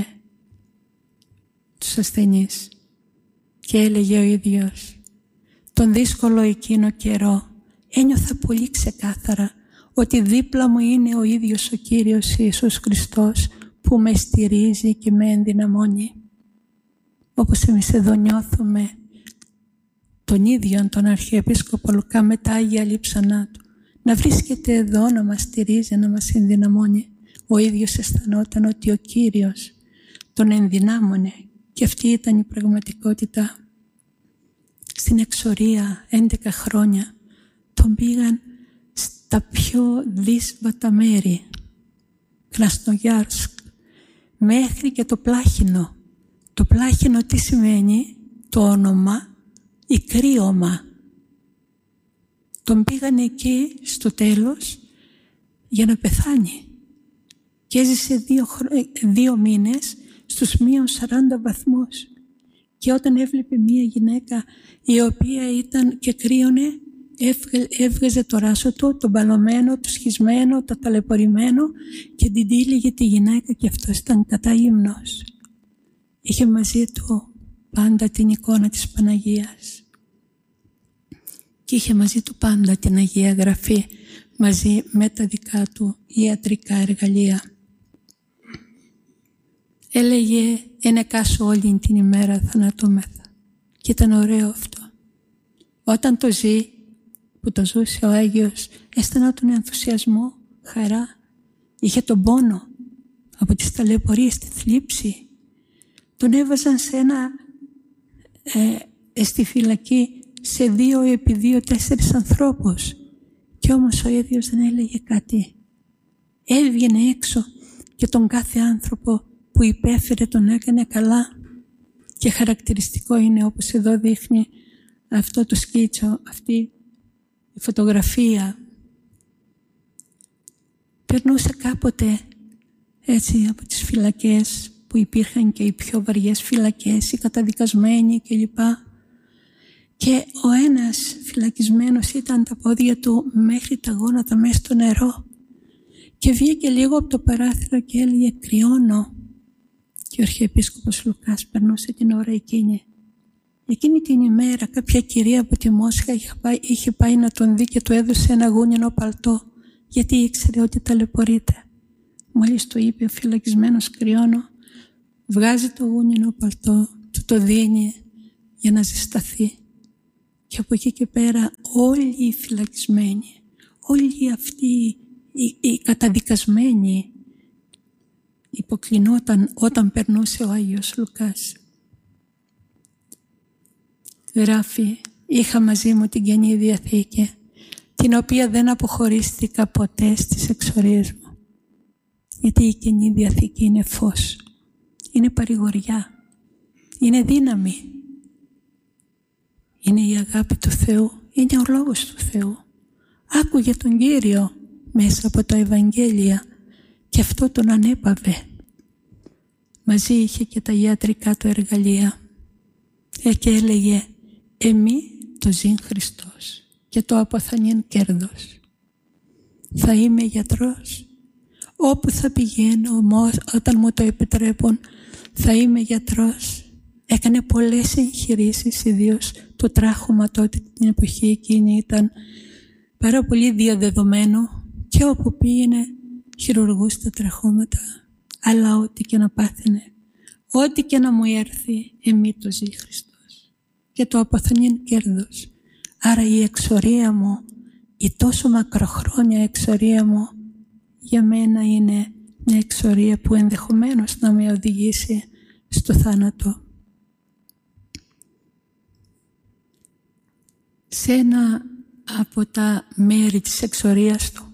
τους ασθενείς. Και έλεγε ο ίδιος, τον δύσκολο εκείνο καιρό ένιωθα πολύ ξεκάθαρα ότι δίπλα μου είναι ο ίδιος ο Κύριος Ιησούς Χριστός που με στηρίζει και με ενδυναμώνει. Όπως εμείς εδώ νιώθουμε τον ίδιο τον Αρχιεπίσκοπο Λουκά με τα Άγια Λείψανά του, να βρίσκεται εδώ να μας στηρίζει, να μας ενδυναμώνει. Ο ίδιος αισθανόταν ότι ο Κύριος τον ενδυνάμωνε και αυτή ήταν η πραγματικότητα. Στην εξορία έντεκα χρόνια τον πήγαν στα πιο δύσβατα μέρη, Κρασνογιάρσκ, μέχρι και το Πλάχινο. Το Πλάχινο τι σημαίνει? Το όνομα ή κρύωμα. Τον πήγαν εκεί στο τέλος για να πεθάνει. Και έζησε δύο, δύο μήνες στους μείον σαράντα βαθμούς. Και όταν έβλεπε μία γυναίκα η οποία ήταν και κρύωνε, έβγαζε το ράσο του, το μπαλωμένο, το σχισμένο, το ταλαιπωρημένο και την τύλιγε τη γυναίκα και αυτός ήταν κατά ύμνος. Είχε μαζί του πάντα την εικόνα της Παναγίας και είχε μαζί του πάντα την Αγία Γραφή μαζί με τα δικά του ιατρικά εργαλεία. Έλεγε «Ενεκάσω όλη την ημέρα θανατούμεθα». Και ήταν ωραίο αυτό. Όταν το ζει, που το ζούσε ο Άγιος, αισθανόταν τον ενθουσιασμό, χαρά. Είχε τον πόνο από τις ταλαιπωρίες, τη θλίψη. Τον έβαζαν σε ένα, ε, στη φυλακή σε δύο επί δύο τέσσερις ανθρώπους. Κι όμως ο ίδιος δεν έλεγε κάτι. Έβγαινε έξω και τον κάθε άνθρωπο που υπέφερε τον έκανε καλά. Και χαρακτηριστικό είναι, όπως εδώ δείχνει αυτό το σκίτσο, αυτή η φωτογραφία. Περνούσε κάποτε έτσι από τις φυλακές που υπήρχαν και οι πιο βαριές φυλακές, οι καταδικασμένοι κλπ. Και ο ένας φυλακισμένος ήταν τα πόδια του μέχρι τα γόνατα μέσα στο νερό και βγήκε λίγο από το παράθυρο και έλεγε «Κρυώνω». Και ο Αρχιεπίσκοπος Λουκάς περνούσε την ώρα εκείνη. Εκείνη την ημέρα κάποια κυρία από τη Μόσχα είχε πάει, είχε πάει να τον δει και του έδωσε ένα γούνινο παλτό, γιατί ήξερε ότι ταλαιπωρείται. Μόλις το είπε ο φυλακισμένος «Κρυώνω», βγάζει το γούνινο παλτό, του το δίνει για να ζεσταθεί. Και από εκεί και πέρα όλοι οι φυλακισμένοι, όλοι αυτοί οι, οι καταδικασμένοι υποκλεινόταν όταν περνούσε ο Άγιος Λουκάς. Γράφει, είχα μαζί μου την Καινή Διαθήκη, την οποία δεν αποχωρίστηκα ποτέ στις εξορίες μου. Γιατί η Καινή Διαθήκη είναι φως, είναι παρηγοριά, είναι δύναμη, είναι η αγάπη του Θεού, είναι ο λόγος του Θεού. Άκουγε τον Κύριο μέσα από τα Ευαγγέλια και αυτό τον ανέπαβε. Μαζί είχε και τα ιατρικά του εργαλεία ε, και έλεγε «Εμεί το ζήν Χριστός και το αποθανήν κέρδος. Θα είμαι γιατρός. Όπου θα πηγαίνω όταν μου το επιτρέπουν θα είμαι γιατρός». Έκανε πολλές εγχειρήσεις, ιδίως το τράχωμα τότε την εποχή εκείνη ήταν πάρα πολύ διαδεδομένο και όπου πήγαινε χειρουργούσε τα τραχώματα. Αλλά ό,τι και να πάθαινε, ό,τι και να μου έρθει, εμεί το ζει Χριστός και το αποθανήν κέρδος. Άρα η εξορία μου, η τόσο μακροχρόνια εξορία μου, για μένα είναι μια εξορία που ενδεχομένως να με οδηγήσει στο θάνατο. Σε ένα από τα μέρη της εξορίας του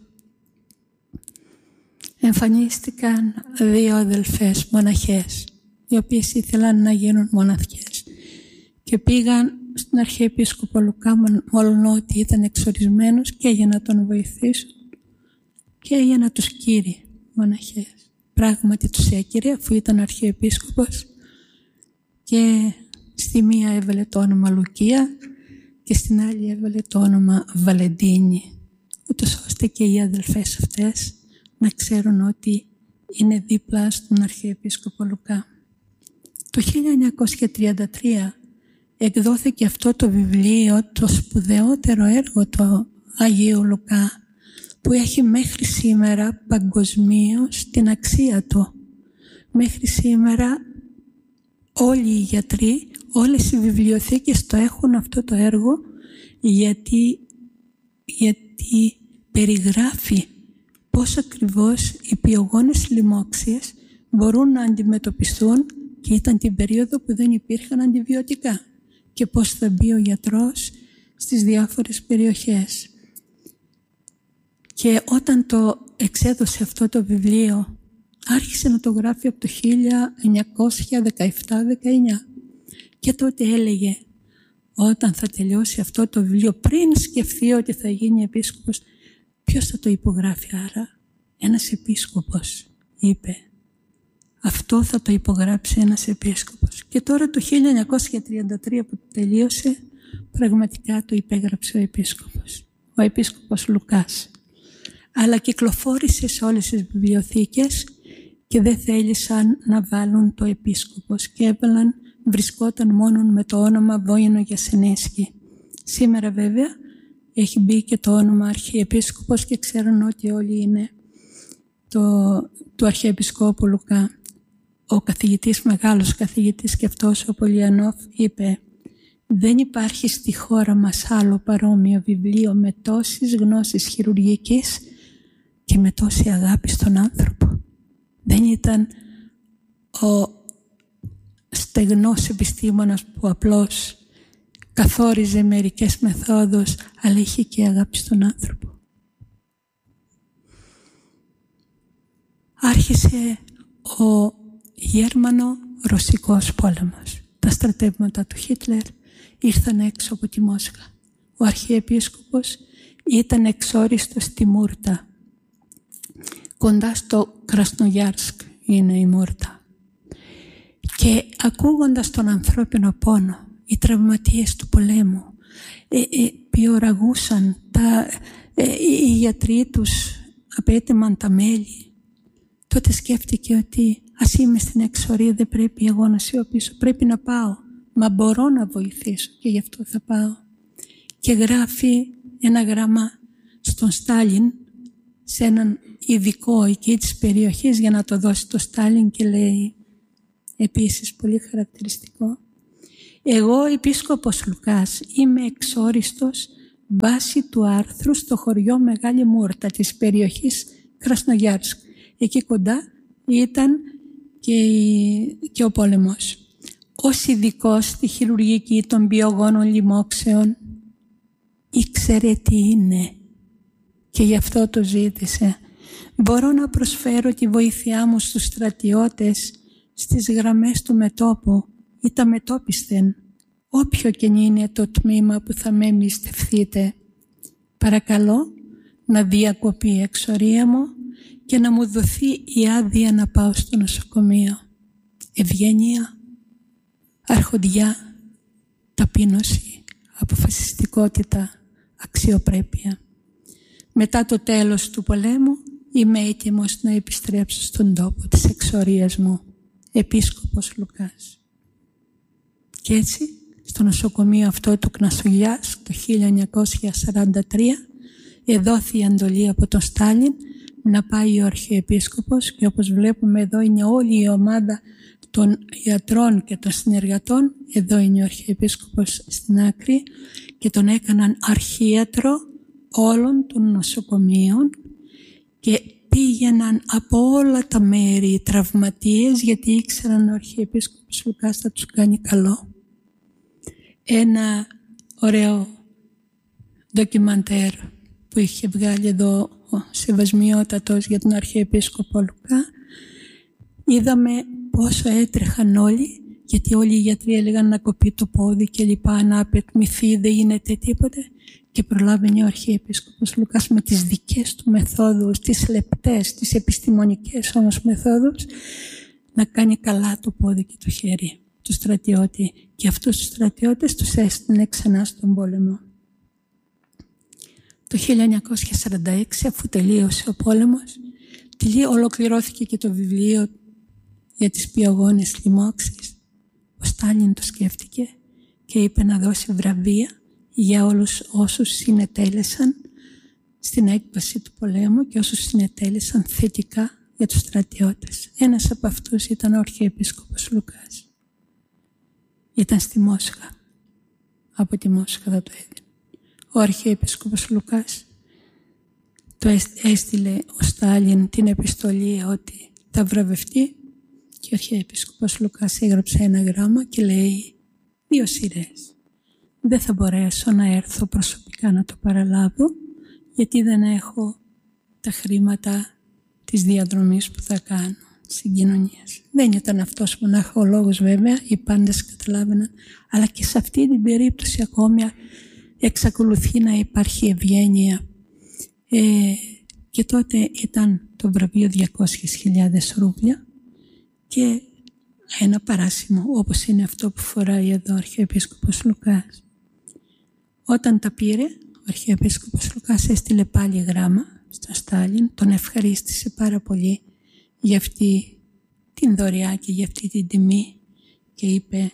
εμφανίστηκαν δύο αδελφές μοναχές, οι οποίες ήθελαν να γίνουν μοναχές και πήγαν στον Αρχιεπίσκοπο Λουκά, μόλον ότι ήταν εξορισμένος, και για να τον βοηθήσουν και για να τους κήρει μοναχές. Πράγματι τους έκηρε, αφού ήταν Αρχιεπίσκοπος, και στη μία έβαλε το όνομα Λουκία και στην άλλη έβαλε το όνομα Βαλεντίνη, ούτως ώστε και οι αδελφές αυτές να ξέρουν ότι είναι δίπλα στον Αρχιεπίσκοπο Λουκά. Το χίλια εννιακόσια τριάντα τρία εκδόθηκε αυτό το βιβλίο, το σπουδαιότερο έργο του Αγίου Λουκά, που έχει μέχρι σήμερα παγκοσμίως την αξία του. Μέχρι σήμερα όλοι οι γιατροί, όλες οι βιβλιοθήκες το έχουν αυτό το έργο, γιατί, γιατί περιγράφει πώς ακριβώς οι πιογόνες λοιμώξεις μπορούν να αντιμετωπιστούν, και ήταν την περίοδο που δεν υπήρχαν αντιβιωτικά, και πώς θα μπει ο γιατρός στις διάφορες περιοχές. Και όταν το εξέδωσε αυτό το βιβλίο, άρχισε να το γράφει από το χίλια εννιακόσια δεκαεπτά δεκαεννιά. Και τότε έλεγε, όταν θα τελειώσει αυτό το βιβλίο, πριν σκεφτεί ότι θα γίνει επίσκοπος, ποιος θα το υπογράφει? Άρα ένας επίσκοπος, είπε. Αυτό θα το υπογράψει ένας επίσκοπος. Και τώρα το χίλια εννιακόσια τριάντα τρία που τελείωσε, πραγματικά το υπέγραψε ο επίσκοπος. Ο επίσκοπος Λουκάς. Αλλά κυκλοφόρησε σε όλες τις βιβλιοθήκες και δεν θέλησαν να βάλουν το επίσκοπος και έβαλαν, βρισκόταν μόνο με το όνομα Βόηνο Γιασενίσκη. Σήμερα βέβαια έχει μπει και το όνομα Αρχιεπίσκοπος και ξέρουν ότι όλοι είναι το, του Αρχιεπισκόπου Λουκά. Ο καθηγητής, μεγάλος καθηγητής και αυτός ο Πολιανόφ, είπε «Δεν υπάρχει στη χώρα μας άλλο παρόμοιο βιβλίο με τόσες γνώσεις χειρουργικής και με τόση αγάπη στον άνθρωπο». Δεν ήταν ο στεγνός επιστήμονας που απλώς καθόριζε μερικές μεθόδους, αλλά είχε και αγάπη στον άνθρωπο. Άρχισε ο Γέρμανο-Ρωσικός πόλεμος. Τα στρατεύματα του Χίτλερ ήρθαν έξω από τη Μόσχα. Ο Αρχιεπίσκοπος ήταν εξόριστος στη Μούρτα. Κοντά στο Κρασνογιάρσκ είναι η Μούρτα. Και ακούγοντας τον ανθρώπινο πόνο, οι τραυματίες του πολέμου ε, ε, πιοραγούσαν, τα, ε, οι γιατροί τους απέτυμαν τα μέλη. Τότε σκέφτηκε ότι ας είμαι στην εξορία, δεν πρέπει εγώ να σιωπήσω, πρέπει να πάω. Μα μπορώ να βοηθήσω και γι' αυτό θα πάω. Και γράφει ένα γράμμα στον Στάλιν, σε έναν ειδικό εκεί της περιοχής, για να το δώσει το Στάλιν, και λέει επίσης πολύ χαρακτηριστικό. Εγώ, Επίσκοπος Λουκάς, είμαι εξόριστος βάσει του άρθρου στο χωριό Μεγάλη Μούρτα της περιοχής Κρασνογιάρσκ. Εκεί κοντά ήταν και, και ο πόλεμος. Ως ειδικός στη χειρουργική των πιογόνων λοιμόξεων ήξερε τι είναι και γι' αυτό το ζήτησε. Μπορώ να προσφέρω τη βοήθειά μου στους στρατιώτες στις γραμμές του μετώπου ή τα μετώπισθεν, όποιο και είναι το τμήμα που θα με εμπιστευθείτε. Παρακαλώ να διακοπεί η εξορία μου και να μου δοθεί η άδεια να πάω στο νοσοκομείο. Ευγένεια, αρχοντιά, ταπείνωση, αποφασιστικότητα, αξιοπρέπεια. Μετά το τέλος του πολέμου είμαι έτοιμος να επιστρέψω στον τόπο της εξορίας μου. Επίσκοπος Λουκάς. Και έτσι, στο νοσοκομείο αυτό του Κρασνογιάρσκ το χίλια εννιακόσια σαράντα τρία εδόθη η εντολή από τον Στάλιν να πάει ο Αρχιεπίσκοπος και όπως βλέπουμε εδώ είναι όλη η ομάδα των ιατρών και των συνεργατών. Εδώ είναι ο Αρχιεπίσκοπος στην άκρη και τον έκαναν αρχίατρο όλων των νοσοκομείων και πήγαιναν από όλα τα μέρη οι τραυματίες γιατί ήξεραν ο Αρχιεπίσκοπος Λουκάς θα τους κάνει καλό. Ένα ωραίο ντοκιμαντέρ που είχε βγάλει εδώ ο Σεβασμιότατος για τον Αρχιεπίσκοπο Λουκά. Είδαμε πόσο έτρεχαν όλοι, γιατί όλοι οι γιατροί έλεγαν να κοπεί το πόδι και λοιπά, να απεκμηθεί, δεν γίνεται τίποτε. Και προλάβαινε ο Αρχιεπίσκοπος Λουκάς με τις δικές του μεθόδους, τις λεπτές, τις επιστημονικές όμως μεθόδους, να κάνει καλά το πόδι και το χέρι του στρατιώτη. Και αυτούς τους στρατιώτες τους έστειλε ξανά στον πόλεμο. Το χίλια εννιακόσια σαράντα έξι, αφού τελείωσε ο πόλεμος, ολοκληρώθηκε και το βιβλίο για τις πιογόνες λοιμώξεις. Ο Στάλιν το σκέφτηκε και είπε να δώσει βραβεία για όλους όσους συνετέλεσαν στην έκβαση του πολέμου και όσους συνετέλεσαν θετικά για τους στρατιώτες. Ένας από αυτούς ήταν ο Αρχιεπίσκοπος Λουκάς. Ήταν στη Μόσχα. Από τη Μόσχα θα το έδινε. Ο Αρχιεπίσκοπος Λουκάς το έστειλε ο Στάλιν την επιστολή ότι θα βραβευτεί και ο Αρχιεπίσκοπος Λουκάς έγραψε ένα γράμμα και λέει δύο σειρές. Δεν θα μπορέσω να έρθω προσωπικά να το παραλάβω γιατί δεν έχω τα χρήματα της διαδρομής που θα κάνω συγκοινωνίας. Δεν ήταν αυτός μονάχα ο λόγος βέβαια, οι πάντες καταλάβαιναν, αλλά και σε αυτή την περίπτωση ακόμη εξακολουθεί να υπάρχει ευγένεια. Ε, και τότε ήταν το βραβείο διακόσιες χιλιάδες ρούβλια και ένα παράσημο όπως είναι αυτό που φοράει εδώ ο Αρχιεπίσκοπος Λουκάς. Όταν τα πήρε, ο Αρχιεπίσκοπος Λουκάς έστειλε πάλι γράμμα στον Στάλιν, τον ευχαρίστησε πάρα πολύ για αυτή την δωρεά και για αυτή την τιμή και είπε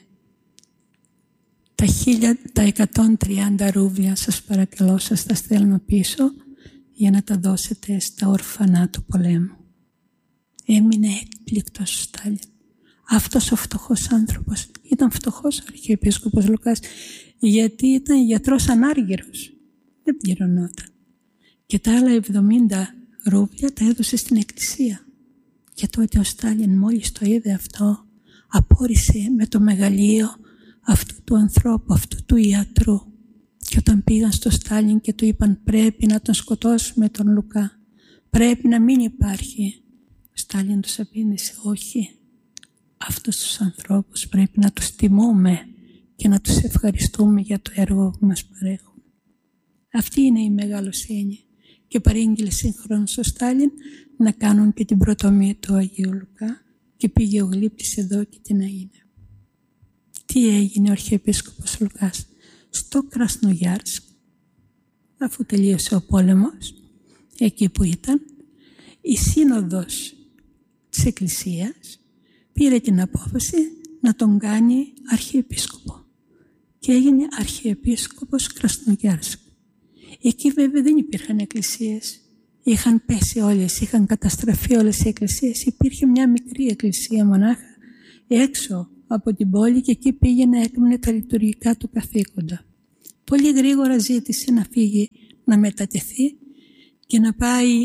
τα, χίλια, τα εκατόν τριάντα ρούβλια σας παρακαλώ σας τα στέλνω πίσω για να τα δώσετε στα ορφανά του πολέμου. Έμεινε έκπληκτος ο Στάλιν. Αυτός ο φτωχός άνθρωπος ήταν φτωχός ο Αρχιεπίσκοπος Λουκάς γιατί ήταν γιατρός ανάργυρος. Δεν πληρωνόταν. Και τα άλλα εβδομήντα ρούβλια τα έδωσε στην εκκλησία. Και τότε ο Στάλιν μόλις το είδε αυτό απόρρισε με το μεγαλείο αυτού του ανθρώπου, αυτού του ιατρού. Και όταν πήγαν στο Στάλιν και του είπαν πρέπει να τον σκοτώσουμε τον Λουκά, πρέπει να μην υπάρχει. Ο Στάλιν τους απήντησε όχι. Αυτούς τους ανθρώπους πρέπει να τους τιμούμε και να τους ευχαριστούμε για το έργο που μας παρέχουν. Αυτή είναι η μεγαλοσύνη. Και παρήγγειλε συγχρόνως ο Στάλιν να κάνουν και την πρωτομή του Αγίου Λουκά και πήγε ο γλύπτης εδώ και τι να είναι. Τι έγινε ο Αρχιεπίσκοπος Λουκάς? Στο Κρασνογιάρσκ, αφού τελείωσε ο πόλεμος, εκεί που ήταν, η σύνοδος της Εκκλησίας πήρε την απόφαση να τον κάνει Αρχιεπίσκοπο και έγινε Αρχιεπίσκοπος Κρασνογιάρσκ. Εκεί βέβαια δεν υπήρχαν εκκλησίες. Είχαν πέσει όλες, είχαν καταστραφεί όλες οι εκκλησίες. Υπήρχε μια μικρή εκκλησία μονάχα έξω από την πόλη και εκεί πήγε να έκμενε τα λειτουργικά του καθήκοντα. Πολύ γρήγορα ζήτησε να φύγει, να μετατεθεί και να πάει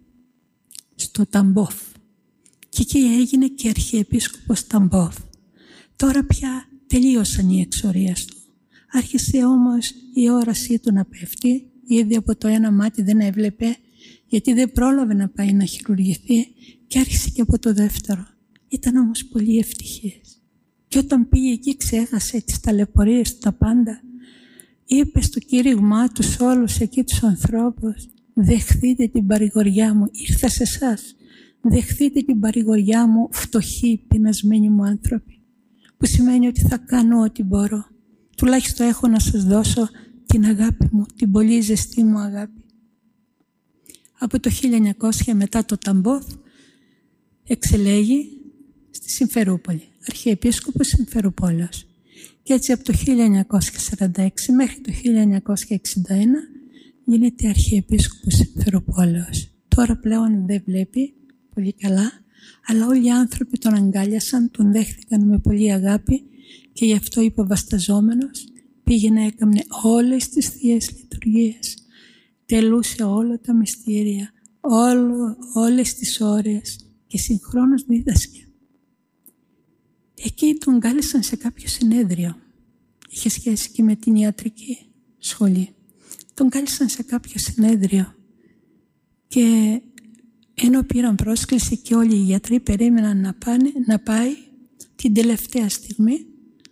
στο Ταμπόφ. Και εκεί έγινε και αρχιεπίσκοπος Ταμπόφ. Τώρα πια τελείωσαν οι εξορίες του. Άρχισε όμως η όρασή του να πέφτει. Ήδη από το ένα μάτι δεν έβλεπε, γιατί δεν πρόλαβε να πάει να χειρουργηθεί, και άρχισε και από το δεύτερο. Ήταν όμως πολύ ευτυχής. Και όταν πήγε εκεί ξέχασε τις ταλαιπωρίες του, τα πάντα. Είπε στο κήρυγμά του σε όλους εκεί τους ανθρώπους: δεχθείτε την παρηγοριά μου, ήρθα σε εσάς. Δεχθείτε την παρηγοριά μου, φτωχοί, πεινασμένοι μου άνθρωποι. Που σημαίνει ότι θα κάνω ό,τι μπορώ. Τουλάχιστον έχω να σας δώσω την αγάπη μου, την πολύ ζεστή μου αγάπη. Από το χίλια εννιακόσια μετά το Ταμπόφ εξελέγει στη Συμφερούπολη, αρχιεπίσκοπος Συμφερουπόλεως. Και έτσι από το χίλια εννιακόσια σαράντα έξι μέχρι το χίλια εννιακόσια εξήντα ένα γίνεται αρχιεπίσκοπος Συμφερουπόλεως. Τώρα πλέον δεν βλέπει πολύ καλά, αλλά όλοι οι άνθρωποι τον αγκάλιασαν, τον δέχτηκαν με πολύ αγάπη και γι' αυτό υποβασταζόμενος πήγαινε, έκαμνε όλες τις θείες λειτουργίες, τελούσε όλα τα μυστήρια, όλο, όλες τις ώρες και συγχρόνως δίδασκε. Εκεί τον κάλεσαν σε κάποιο συνέδριο. Είχε σχέση και με την ιατρική σχολή. Τον κάλεσαν σε κάποιο συνέδριο και ενώ πήραν πρόσκληση και όλοι οι γιατροί περίμεναν να, πάνε, να πάει, την τελευταία στιγμή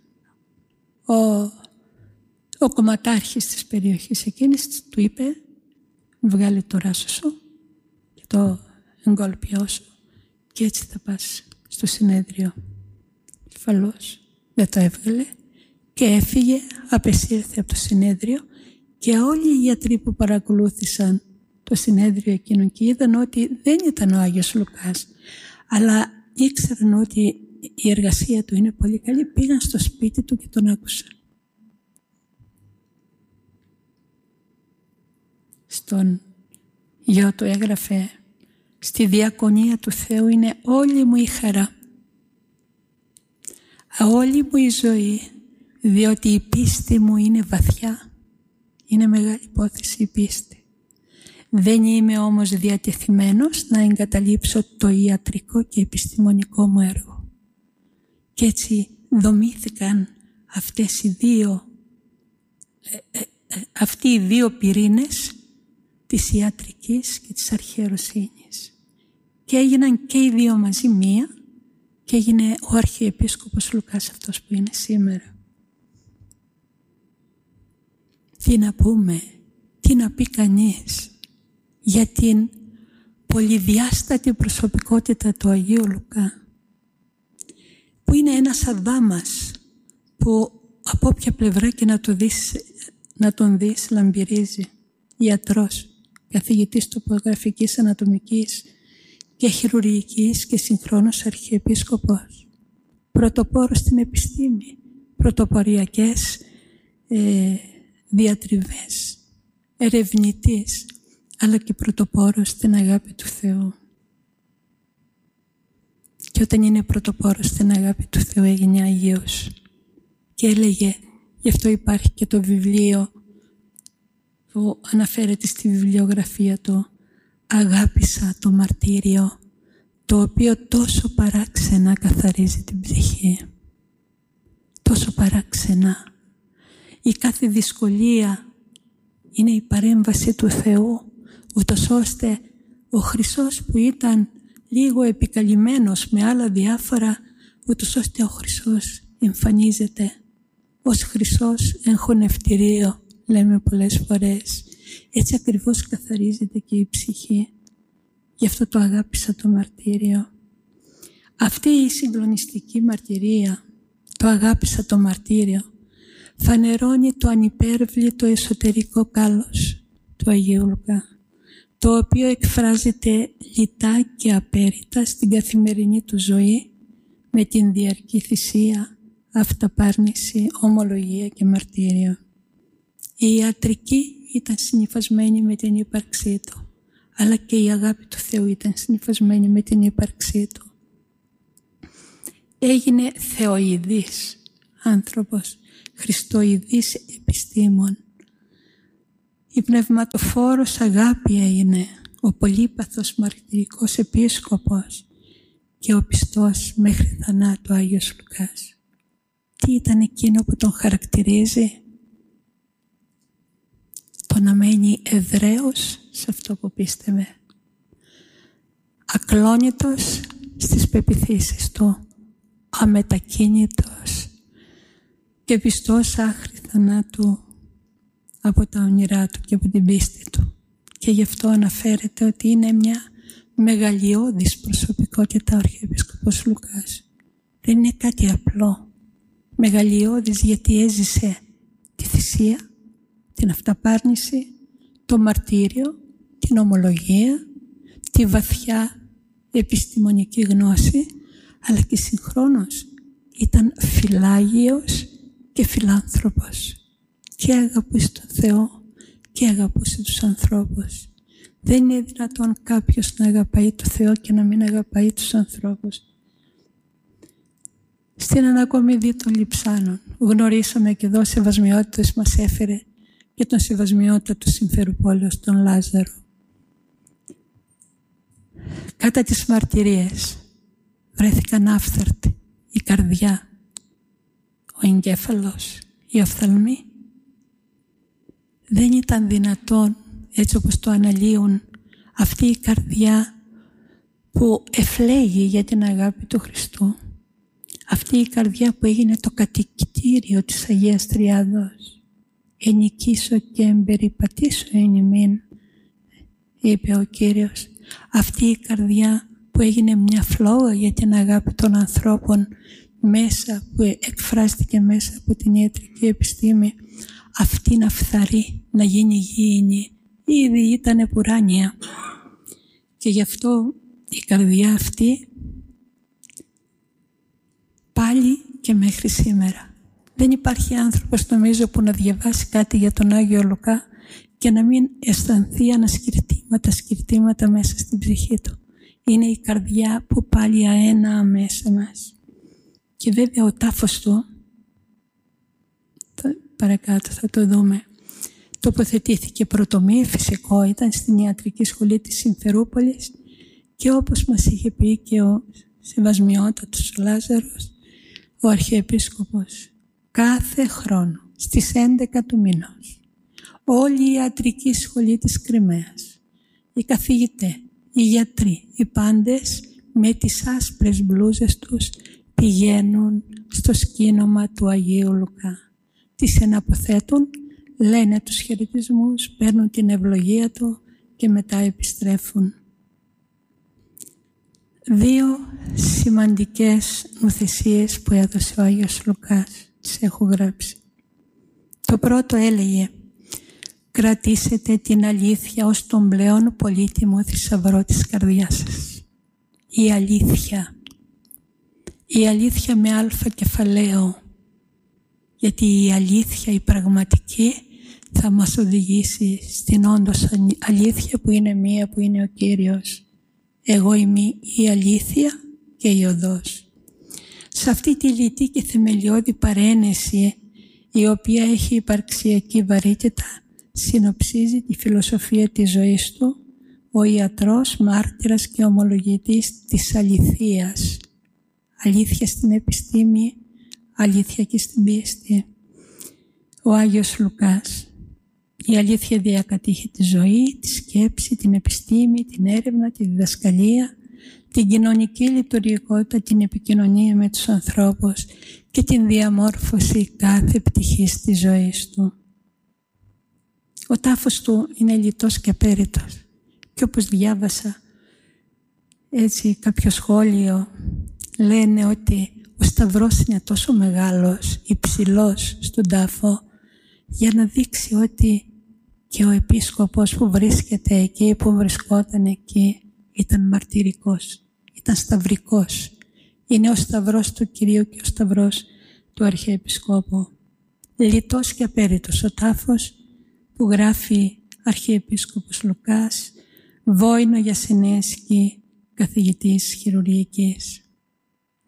ο, ο κομματάρχης της περιοχής εκείνης του είπε: βγάλε το ράσο σου και το εγκόλπιό σου και έτσι θα πας στο συνέδριο. Ασφαλώς δεν το έβγαλε και έφυγε, απεσύρθη από το συνέδριο, και όλοι οι γιατροί που παρακολούθησαν το συνέδριο εκείνο και είδαν ότι δεν ήταν ο Άγιος Λουκάς, αλλά ήξεραν ότι η εργασία του είναι πολύ καλή, πήγαν στο σπίτι του και τον άκουσαν. Στον γιο του έγραφε: στη διακονία του Θεού είναι όλη μου η χαρά, όλη μου η ζωή, διότι η πίστη μου είναι βαθιά. Είναι μεγάλη υπόθεση η πίστη. Δεν είμαι όμως διατεθειμένος να εγκαταλείψω το ιατρικό και επιστημονικό μου έργο. Και έτσι δομήθηκαν αυτές οι δύο, ε, ε, ε, αυτοί οι δύο πυρήνες της ιατρικής και της αρχιεροσύνης. Και έγιναν και οι δύο μαζί μία και έγινε ο Αρχιεπίσκοπος Λουκάς αυτός που είναι σήμερα. Τι να πούμε, τι να πει κανείς για την πολυδιάστατη προσωπικότητα του Αγίου Λουκά, που είναι ένας Αδάμας που από όποια πλευρά και να, το δεις, να τον δεις λαμπυρίζει. Ιατρός, καθηγητής τοπογραφικής ανατομικής και χειρουργικής και συγχρόνως αρχιεπίσκοπος, πρωτοπόρος στην επιστήμη, πρωτοποριακές ε, διατριβές, ερευνητής, αλλά και πρωτοπόρος στην αγάπη του Θεού. Και όταν είναι πρωτοπόρος στην αγάπη του Θεού έγινε Αγίος και έλεγε, γι' αυτό υπάρχει και το βιβλίο που αναφέρεται στη βιβλιογραφία του, αγάπησα το μαρτύριο, το οποίο τόσο παράξενα καθαρίζει την ψυχή. Τόσο παράξενα. Η κάθε δυσκολία είναι η παρέμβαση του Θεού, ούτως ώστε ο Χριστός που ήταν λίγο επικαλυμμένος με άλλα διάφορα, ούτως ώστε ο Χριστός εμφανίζεται ως Χριστός εν χωνευτηρίο, λέμε πολλές φορές. Έτσι ακριβώς καθαρίζεται και η ψυχή. Γι' αυτό το αγάπησα το μαρτύριο. Αυτή η συγκλονιστική μαρτυρία, το αγάπησα το μαρτύριο, φανερώνει το ανυπέρβλητο εσωτερικό κάλος του Αγίου Λουκά, το οποίο εκφράζεται λιτά και απέρριτα στην καθημερινή του ζωή με την διαρκή θυσία, αυταπάρνηση, ομολογία και μαρτύριο. Η ιατρική ήταν συνυφασμένη με την ύπαρξή του, αλλά και η αγάπη του Θεού ήταν συνυφασμένη με την ύπαρξή του. έγινε θεοειδής άνθρωπος, χριστοειδής επιστήμων. Η πνευματοφόρος αγάπη έγινε ο πολύπαθος μαρτυρικός επίσκοπος και ο πιστός μέχρι θανάτου Άγιος Λουκάς. Τι ήταν εκείνο που τον χαρακτηρίζει? Το να μένει εδραίος σε αυτό που πίστευε, ακλόνητος στις πεποιθήσεις του, αμετακίνητος και πιστός άχρη θανάτου από τα όνειρά του και από την πίστη του. Και γι' αυτό αναφέρεται ότι είναι μια μεγαλειώδης προσωπικότητα ο Αρχιεπίσκοπος Λουκάς. Δεν είναι κάτι απλό. Μεγαλειώδης γιατί έζησε τη θυσία, την αυταπάρνηση, το μαρτύριο, την ομολογία, τη βαθιά επιστημονική γνώση, αλλά και συγχρόνως ήταν φιλάγιος και φιλάνθρωπος. Και αγαπούσε τον Θεό και αγαπούσε τους ανθρώπους. Δεν είναι δυνατόν κάποιος να αγαπάει τον Θεό και να μην αγαπάει τους ανθρώπους. Στην ανακομιδή των Λειψάνων γνωρίσαμε και εδώ σεβασμιότητες μας έφερε και τον σεβασμιότητα του Συμφεροπόλεως τον Λάζαρο. Κατά τις μαρτυρίες βρέθηκαν άφθαρτη η καρδιά, ο εγκέφαλος, οι οφθαλμοί. Δεν ήταν δυνατόν, έτσι όπως το αναλύουν, αυτή η καρδιά που εφλέγει για την αγάπη του Χριστού, αυτή η καρδιά που έγινε το κατοικητήριο της Αγίας Τριάδος. «Ενοικήσω και εμπεριπατήσω εν ημίν», είπε ο Κύριος. Αυτή η καρδιά που έγινε μια φλόγα για την αγάπη των ανθρώπων, μέσα που εκφράστηκε μέσα από την ιατρική επιστήμη, αυτή να φθαρεί, να γίνει γήινη. Ήδη ήταν πουράνια. Και γι' αυτό η καρδιά αυτή πάλι και μέχρι σήμερα. Δεν υπάρχει άνθρωπος, νομίζω, που να διαβάσει κάτι για τον Άγιο Λουκά και να μην αισθανθεί ανασκυρτήματα, σκυρτήματα μέσα στην ψυχή του. Είναι η καρδιά που πάλι αένα μέσα μας. Και βέβαια ο τάφος του, παρακάτω θα το δούμε, τοποθετήθηκε πρωτομοίη, φυσικό, ήταν στην ιατρική σχολή της Συμφερούπολης και όπως μας είχε πει και ο σεβασμιότατος Λάζαρος, ο Αρχιεπίσκοπος, κάθε χρόνο στις έντεκα του μηνός όλη η ιατρική σχολή της Κριμαίας, οι καθηγητές, οι γιατροί, οι πάντες με τις άσπρες μπλούζες τους πηγαίνουν στο σκήνομα του Αγίου Λουκά. Τις εναποθέτουν, λένε τους χαιρετισμούς, παίρνουν την ευλογία του και μετά επιστρέφουν. Δύο σημαντικές νουθεσίες που έδωσε ο Άγιος Λουκάς, τις έχω γράψει. Το πρώτο έλεγε: κρατήσετε την αλήθεια ως τον πλέον πολύτιμο θησαυρό της καρδιάς σας. Η αλήθεια. Η αλήθεια με αλφα κεφαλαίο. Γιατί η αλήθεια, η πραγματική, θα μας οδηγήσει στην όντως αλήθεια που είναι μία, που είναι ο Κύριος. Εγώ είμαι η αλήθεια και η οδός. Σε αυτή τη λιτή και θεμελιώδη παρένεση, η οποία έχει υπαρξιακή βαρύτητα, συνοψίζει τη φιλοσοφία της ζωής του ο ιατρός, μάρτυρας και ομολογητής της αληθείας. Αλήθεια στην επιστήμη, αλήθεια και στην πίστη. Ο Άγιος Λουκάς. Η αλήθεια διακατήχε τη ζωή, τη σκέψη, την επιστήμη, την έρευνα, τη διδασκαλία, την κοινωνική λειτουργικότητα, την επικοινωνία με τους ανθρώπους και την διαμόρφωση κάθε πτυχής της ζωής του. Ο τάφος του είναι λιτός και απέριτος. Και όπως διάβασα έτσι κάποιο σχόλιο, λένε ότι ο σταυρός είναι τόσο μεγάλος, υψηλός στον τάφο, για να δείξει ότι και ο επίσκοπος που βρίσκεται εκεί, που βρισκόταν εκεί, ήταν μαρτυρικός, ήταν σταυρικός. Είναι ο σταυρός του Κυρίου και ο σταυρός του Αρχιεπισκόπου. Λιτός και απέριτος ο τάφος που γράφει Αρχιεπίσκοπος Λουκάς, Βόηνο Γιασενέσκι, καθηγητής χειρουργικής.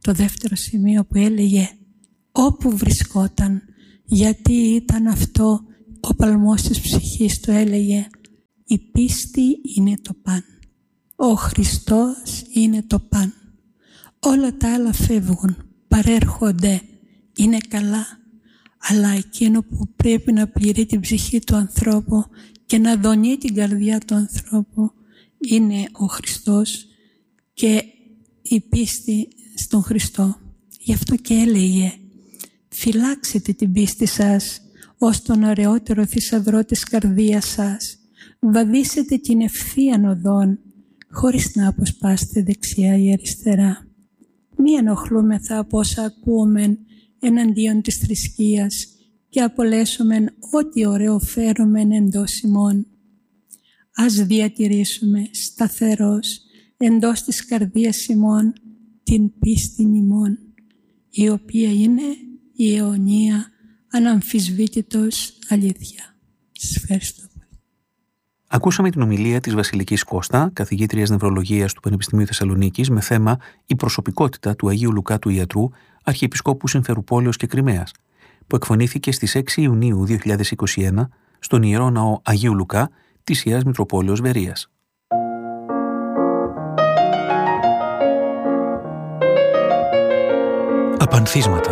το δεύτερο σημείο που έλεγε όπου βρισκόταν, γιατί ήταν αυτό ο παλμός της ψυχής του, έλεγε η πίστη είναι το παν, ο Χριστός είναι το παν, όλα τα άλλα φεύγουν, παρέρχονται, είναι καλά, αλλά εκείνο που πρέπει να πληρεί την ψυχή του ανθρώπου και να δονεί την καρδιά του ανθρώπου είναι ο Χριστός και η πίστη στον Χριστό. Γι' αυτό και έλεγε φυλάξετε την πίστη σας ως τον ωραιότερο θησαυρό της καρδίας σας, βαδίσετε την ευθείαν οδόν χωρίς να αποσπάσετε δεξιά ή αριστερά. Μη ενοχλούμεθα από όσα ακούμε εναντίον της θρησκείας και απολέσομεν ό,τι ωραίο φέρομεν εντός ημών. Ας διατηρήσουμε σταθερός εντός της καρδίας ημών την πίστη ημών, η οποία είναι η αιωνία αναμφισβήτητος αλήθεια. Σας ευχαριστώ πολύ. Ακούσαμε την ομιλία της Βασιλικής Κώστα, καθηγήτριας νευρολογίας του Πανεπιστημίου Θεσσαλονίκης, με θέμα «Η προσωπικότητα του Αγίου Λουκά του Ιατρού, Αρχιεπισκόπου Συμφερουπόλεως και Κριμαίας», που εκφωνήθηκε στις έξι Ιουνίου δύο χιλιάδες είκοσι ένα στον Ιερό Ναό Αγίου Λουκά της Ιεράς Μητροπόλεως Βερίας. Απανθίσματα.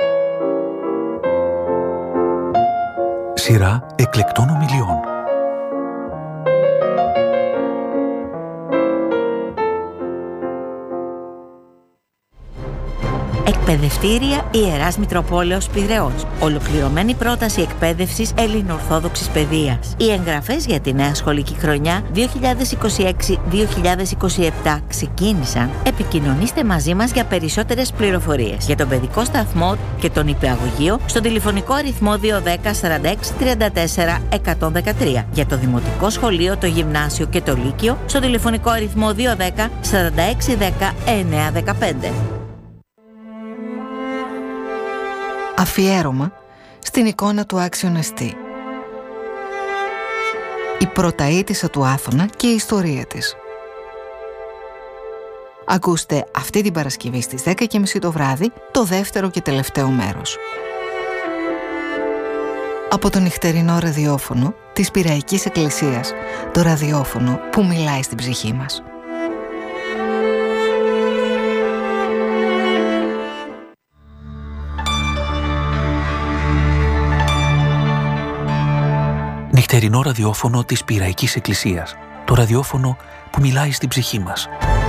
Σειρά εκλεκτών ομιλιών. Εκπαιδευτήρια Ιεράς Μητροπόλεως Πειραιώς. Ολοκληρωμένη πρόταση εκπαίδευσης ελληνοορθόδοξης παιδείας. Οι εγγραφές για τη νέα σχολική χρονιά δύο χιλιάδες είκοσι έξι δύο χιλιάδες είκοσι επτά ξεκίνησαν. Επικοινωνήστε μαζί μας για περισσότερες πληροφορίες για τον παιδικό σταθμό και τον υπηαγωγείο στον τηλεφωνικό αριθμό δύο ένα μηδέν τέσσερα έξι τρία τέσσερα ένα μηδέν τρία. Για το δημοτικό σχολείο, το γυμνάσιο και το λύκειο στον τηλεφωνικό αριθμό δύο ένα μηδέν σαράντα έξι δέκα εννιά δεκαπέντε. Αφιέρωμα στην εικόνα του άξιον εστί. Η πρωταΐτισσα του Άθωνα και η ιστορία της. Ακούστε αυτή την Παρασκευή στις δέκα και μισή το βράδυ το δεύτερο και τελευταίο μέρος. Από το νυχτερινό ραδιόφωνο της Πειραϊκής Εκκλησίας, το ραδιόφωνο που μιλάει στην ψυχή μας. Νυχτερινό ραδιόφωνο της Πειραϊκής Εκκλησίας, το ραδιόφωνο που μιλάει στην ψυχή μας.